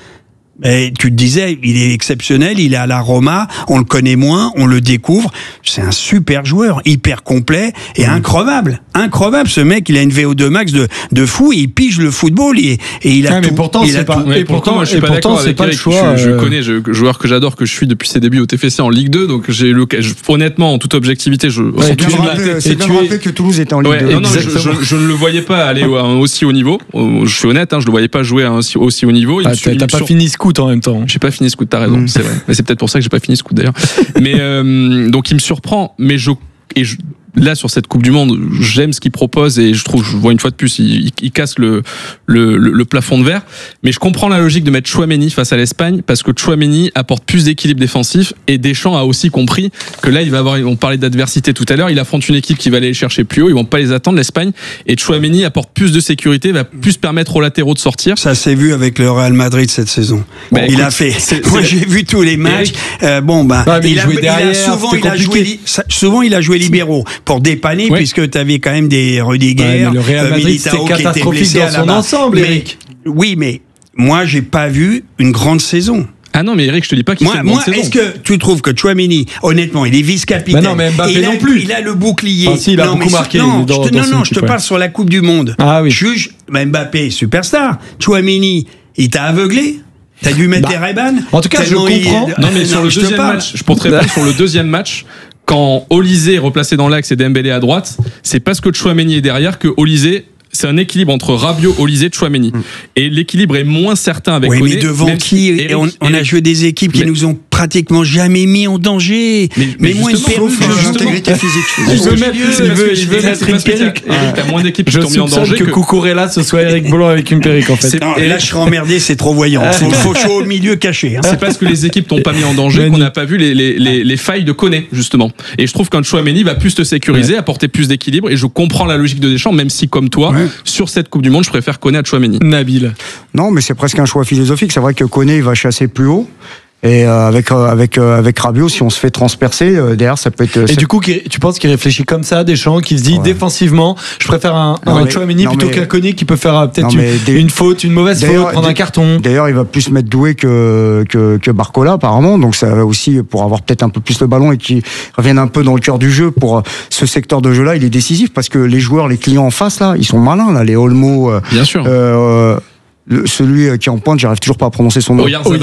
Et tu te disais, il est exceptionnel, il est à la Roma, on le connaît moins, on le découvre. C'est un super joueur, hyper complet et increvable. Increvable, ce mec, il a une V O deux max de, de fou, il pige le football et, et il a ouais, tout. Mais pourtant, il c'est a pas, tout. Et pourtant, moi, je suis pas d'accord avec Eric. Je, je connais, je, joueur que j'adore, que je suis depuis ses débuts au T F C en Ligue deux, donc j'ai le, honnêtement, en toute objectivité, je, ouais, tu rappeler, c'est bien rappelé que Toulouse était en Ligue ouais, deux. Non, non, je, je, je ne le voyais pas aller à un aussi haut niveau. Je suis honnête, hein, je le voyais pas jouer à un aussi, aussi haut niveau. Ah, t'as pas fini scout en même temps. J'ai pas fini scout, t'as raison, mmh. c'est vrai. Mais c'est peut-être pour ça que j'ai pas fini scout d'ailleurs. mais euh, donc il me surprend, mais je et je, là sur cette Coupe du Monde, j'aime ce qu'il propose et je trouve, je vois une fois de plus, il, il, il casse le, le, le, le plafond de verre. Mais je comprends la logique de mettre Chouameni face à l'Espagne parce que Chouameni apporte plus d'équilibre défensif et Deschamps a aussi compris que là il va avoir, on parlait d'adversité tout à l'heure, il affronte une équipe qui va aller les chercher plus haut, ils vont pas les attendre l'Espagne et Chouameni apporte plus de sécurité, va plus permettre aux latéraux de sortir. Ça s'est vu avec le Real Madrid cette saison. Bon, il écoute, a fait. C'est, moi c'est... j'ai vu tous les matchs. Euh, bon bah, ah, il, a, derrière, il a souvent il a joué souvent il a joué libéraux pour dépanner oui. puisque tu avais quand même des Rudiger, ouais, le Real Madrid, Militao qui était blessé dans son ensemble, Eric. Oui, mais moi j'ai pas vu une grande saison. Ah non, mais Eric, je te dis pas qu'il moi, fait une bonne moi, saison. Est-ce que tu trouves que Chouameni, honnêtement, il est vice-capitaine? Bah non, mais Mbappé non a, plus. Il a le bouclier. Ah, si, il a non, beaucoup marqué. Non, dans, je te, dans non, non, je te parle sur la Coupe du Monde. Ah oui. Juge, Mbappé, superstar. Chouameni, il t'a aveuglé? T'as dû mettre bah, des Ray-Ban? En tout cas, je comprends. Il... Non, mais sur non, le deuxième match, je pourrais te répondre sur le deuxième match. quand Olysée est replacé dans l'axe et Dembélé à droite, c'est parce que Tchouaméni est derrière que Olysée, c'est un équilibre entre Rabiot, Olysée, Tchouaméni. Mm. Et l'équilibre est moins certain avec oui, Koné. Mais devant qui Eric, on, on a joué des équipes qui mais, nous ont pratiquement jamais mis en danger. Mais, mais, mais moins une perruque, l'intégrité physique. Il veut mettre, il veut, il veut mettre une perruque. Eric, t'as moins d'équipes qui t'ont mis en danger. que, que Cucurella, ce soit Eric Blanc avec une perruque, en fait. Non, et là, je serais emmerdé, c'est trop voyant. Il faut jouer au milieu caché. Hein. C'est parce que les équipes t'ont pas mis en danger qu'on n'a pas vu les, les, les, les failles de Koné, justement. Et je trouve qu'un Tchouaméni va plus te sécuriser, apporter plus d'équilibre. Et je comprends la logique de Deschamps, même si, comme toi, sur cette Coupe du Monde, je préfère Koné à Tchouaméni. Nabil. Non, mais c'est presque un choix philosophique. C'est vrai que Koné, il va chasser plus haut. Et euh, avec euh, avec euh, avec Rabiot, si on se fait transpercer euh, derrière, ça peut être. Et du coup, tu penses qu'il réfléchit comme ça, Deschamps, qui se dit ouais. défensivement, je préfère un, un Tchouaméni plutôt mais... qu'un Koné qui peut faire euh, peut-être une, des... une faute, une mauvaise faute, prendre un carton. D'ailleurs, il va plus mettre Doué que que que Barcola apparemment, donc ça va aussi pour avoir peut-être un peu plus le ballon et qu'il revienne un peu dans le cœur du jeu pour ce secteur de jeu-là, il est décisif parce que les joueurs, les clients en face là, ils sont malins là, les Olmo. Euh, Bien sûr. Euh, Le, celui qui est en pointe, j'arrive toujours pas à prononcer son nom.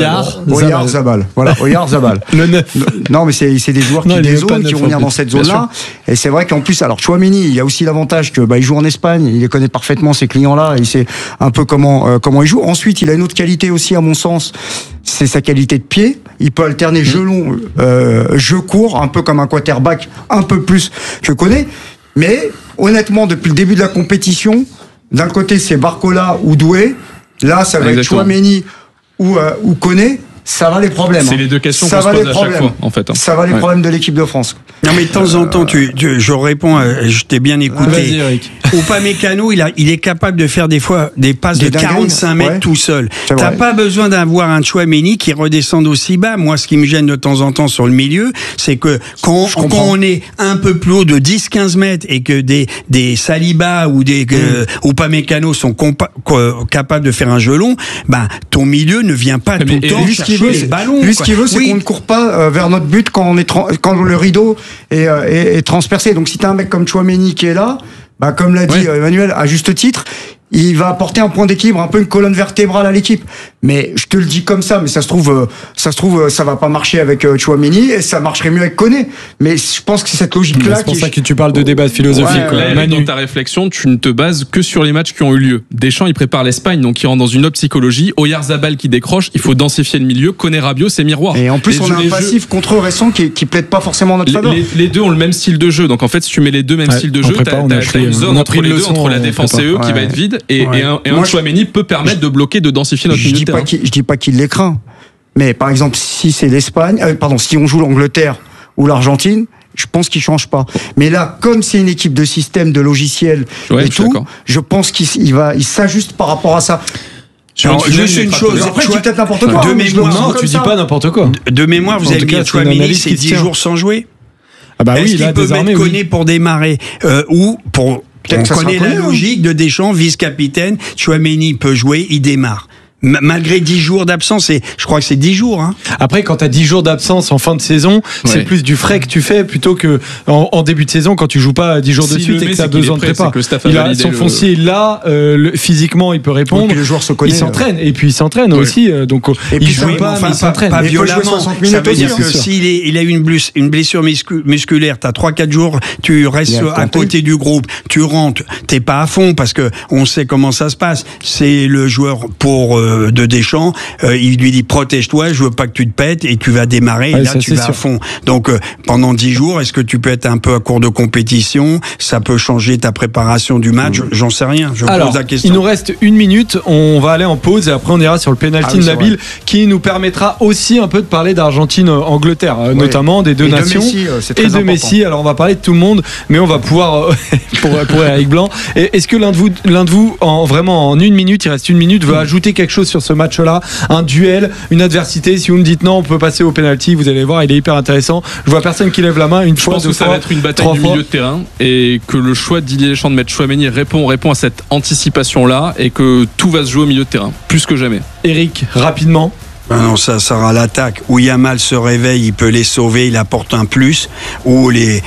Oyar Zabal. Voilà, Oyar Zabal. Le neuf. Non, mais c'est, c'est des joueurs qui dézonent, qui vont venir dans cette zone-là. Et c'est vrai qu'en plus, alors Tchouaméni, il y a aussi l'avantage que bah, il joue en Espagne, il les connaît parfaitement ces clients-là, il sait un peu comment euh, comment il joue. Ensuite, il a une autre qualité aussi, à mon sens, c'est sa qualité de pied. Il peut alterner mmh. jeu long, euh, jeu court, un peu comme un quarterback, un peu plus que Koné. Mais honnêtement, depuis le début de la compétition, d'un côté c'est Barcola ou Doué. Là, ça va Exactement. être Tchouaméni ou, euh, ou Koné. Ça va les problèmes. C'est les deux questions qu'on se pose à chaque fois, en fait. Ça va les ouais. problèmes de l'équipe de France. Non, mais de temps en temps, tu, tu, je réponds, à, je t'ai bien écouté. Vas-y, Eric. Upamecano, il a, il est capable de faire des fois des passes des de quarante-cinq mètres ouais. tout seul. C'est T'as vrai. pas besoin d'avoir un Tchouaméni qui redescende aussi bas. Moi, ce qui me gêne de temps en temps sur le milieu, c'est que quand, quand on est un peu plus haut de dix quinze mètres et que des, des Saliba ou des, mmh. euh, Upamecano sont compa- capables de faire un jeu long, ben, ton milieu ne vient pas mais tout le temps chercher veut, les ballons. Lui, ce qu'il veut, c'est oui. qu'on ne court pas euh, vers notre but quand, on est tra- quand le rideau est, euh, est, est transpercé. Donc, si tu as un mec comme Tchouaméni qui est là, bah, comme l'a dit ouais. Emmanuel, à juste titre, il va apporter un point d'équilibre, un peu une colonne vertébrale à l'équipe. Mais je te le dis comme ça, mais ça se trouve, ça se trouve, ça va pas marcher avec Tchouaméni et ça marcherait mieux avec Koné. Mais je pense que c'est cette logique-là. C'est pour qui ça que tu parles de débat philosophique. Ouais, ouais. Dans ta réflexion, tu ne te bases que sur les matchs qui ont eu lieu. Deschamps, il prépare l'Espagne, donc il rentre dans une autre psychologie. Oyarzabal qui décroche, il faut densifier le milieu. Koné, Rabiot, c'est miroir. Et en plus, les on a un passif jeux... contre eux récent qui, qui plaide pas forcément en notre faveur. Les, les deux ont le même style de jeu, donc en fait, si tu mets les deux mêmes ouais, styles de jeu, t'as, t'as, t'as une zone entre les deux, entre la défense et eux, qui va être vide, et un Tchouaméni peut permettre de bloquer, de densifier notre milieu de terrain. Je dis pas qu'il les craint, mais par exemple, si c'est l'Espagne, euh, pardon, si on joue l'Angleterre ou l'Argentine, je pense qu'il change pas. Mais là, comme c'est une équipe de système, de logiciel ouais, et tout, je pense qu'il il va, il s'ajuste par rapport à ça. Alors, juste une chose. Après, je dis peut-être n'importe quoi. De hein, mémoire, non, tu dis pas n'importe quoi. De, de mémoire, vous avez dit Tchouaméni, c'est dix jours sans jouer. Ah bah oui, Est-ce qu'il peut mettre Koné pour démarrer euh, ou pour on connaît la logique de Deschamps, vice-capitaine. Tchouaméni peut jouer, il démarre. M- malgré dix jours d'absence, et je crois que c'est dix jours. Hein. Après, quand tu as dix jours d'absence en fin de saison, ouais. c'est plus du frais que tu fais plutôt que en, en début de saison quand tu joues pas dix jours si de suite et que tu as besoin de prépa. Il a son le... foncier là, euh, le, physiquement il peut répondre. Oui, le joueur se connaît, il s'entraîne et puis il s'entraîne ouais. aussi. Euh, donc et il joue pas, mais il s'entraîne. Pas, pas violemment. Ça veut dire que s'il est, il a eu une blessure, une blessure muscu- musculaire, t'as trois quatre jours, tu restes à côté du groupe, tu rentres, t'es pas à fond parce que on sait comment ça se passe. C'est le joueur pour euh, de Deschamps. Euh, il lui dit protège-toi, je veux pas que tu te pètes et tu vas démarrer ouais, et là ça, tu vas sûr. à fond. Donc euh, pendant dix jours, est-ce que tu peux être un peu à court de compétition? Ça peut changer ta préparation du match, mmh. j'en sais rien. Je Alors, pose la question. Il nous reste une minute, on va aller en pause et après on ira sur le penalty ah, oui, de Nabil qui nous permettra aussi un peu de parler d'Argentine-Angleterre, oui. notamment des deux et nations de Messi, c'est très et de important. Messi. Alors on va parler de tout le monde, mais on va pouvoir pour pour Eric Blanc. Et est-ce que l'un de vous, l'un de vous, en vraiment en une minute, il reste une minute, veut mmh. ajouter quelque chose sur ce match-là? Un duel, une adversité. Si vous me dites non, on peut passer au penalty. Vous allez voir, il est hyper intéressant. Je vois personne qui lève la main. Une je fois, pense deux que ça fois, va être une bataille du milieu de terrain et que le choix de Didier Deschamps de mettre Tchouaméni répond répond à cette anticipation-là et que tout va se jouer au milieu de terrain plus que jamais. Eric, rapidement. Ben non, ça sera l'attaque. Où Yamal se réveille, il peut les sauver, il apporte un plus. Ou les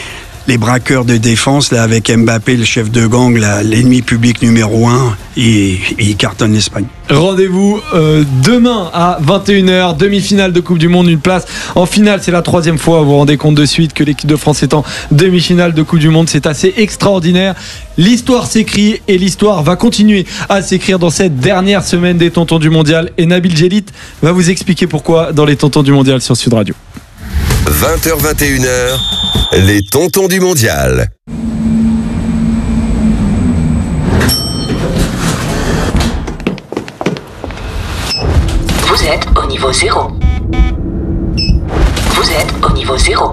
les braqueurs de défense, là, avec Mbappé, le chef de gang, là, l'ennemi public numéro un, et il cartonne l'Espagne. Rendez-vous euh, demain à vingt et une heures, demi-finale de Coupe du Monde, une place en finale. C'est la troisième fois, vous vous rendez compte de suite, que l'équipe de France est en demi-finale de Coupe du Monde. C'est assez extraordinaire. L'histoire s'écrit et l'histoire va continuer à s'écrire dans cette dernière semaine des Tontons du Mondial. Et Nabil Djellit va vous expliquer pourquoi dans les Tontons du Mondial sur Sud Radio. vingt heures vingt et une heures, les Tontons du Mondial. Vous êtes au niveau zéro. Vous êtes au niveau zéro.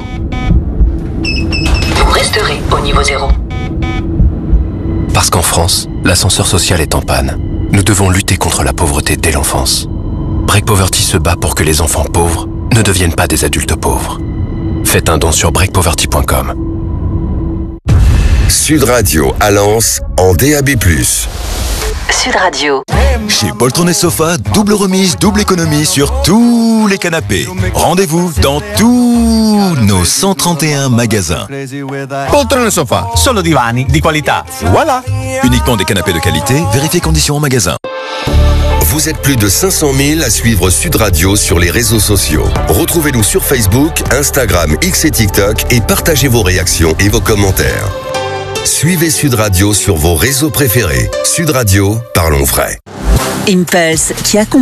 Vous resterez au niveau zéro. Parce qu'en France, l'ascenseur social est en panne. Nous devons lutter contre la pauvreté dès l'enfance. Break Poverty se bat pour que les enfants pauvres ne deviennent pas des adultes pauvres. Faites un don sur break poverty point com. Sud Radio à Lens en D A B plus. Sud Radio. Chez Poltron et Sofa, double remise, double économie sur tous les canapés. Rendez-vous dans tous nos cent trente et un magasins. Poltron et Sofa, solo divani di qualità. Voilà. Uniquement des canapés de qualité, vérifiez conditions en magasin. Vous êtes plus de cinq cent mille à suivre Sud Radio sur les réseaux sociaux. Retrouvez-nous sur Facebook, Instagram, X et TikTok et partagez vos réactions et vos commentaires. Suivez Sud Radio sur vos réseaux préférés. Sud Radio, parlons vrai. Impulse, qui accompagne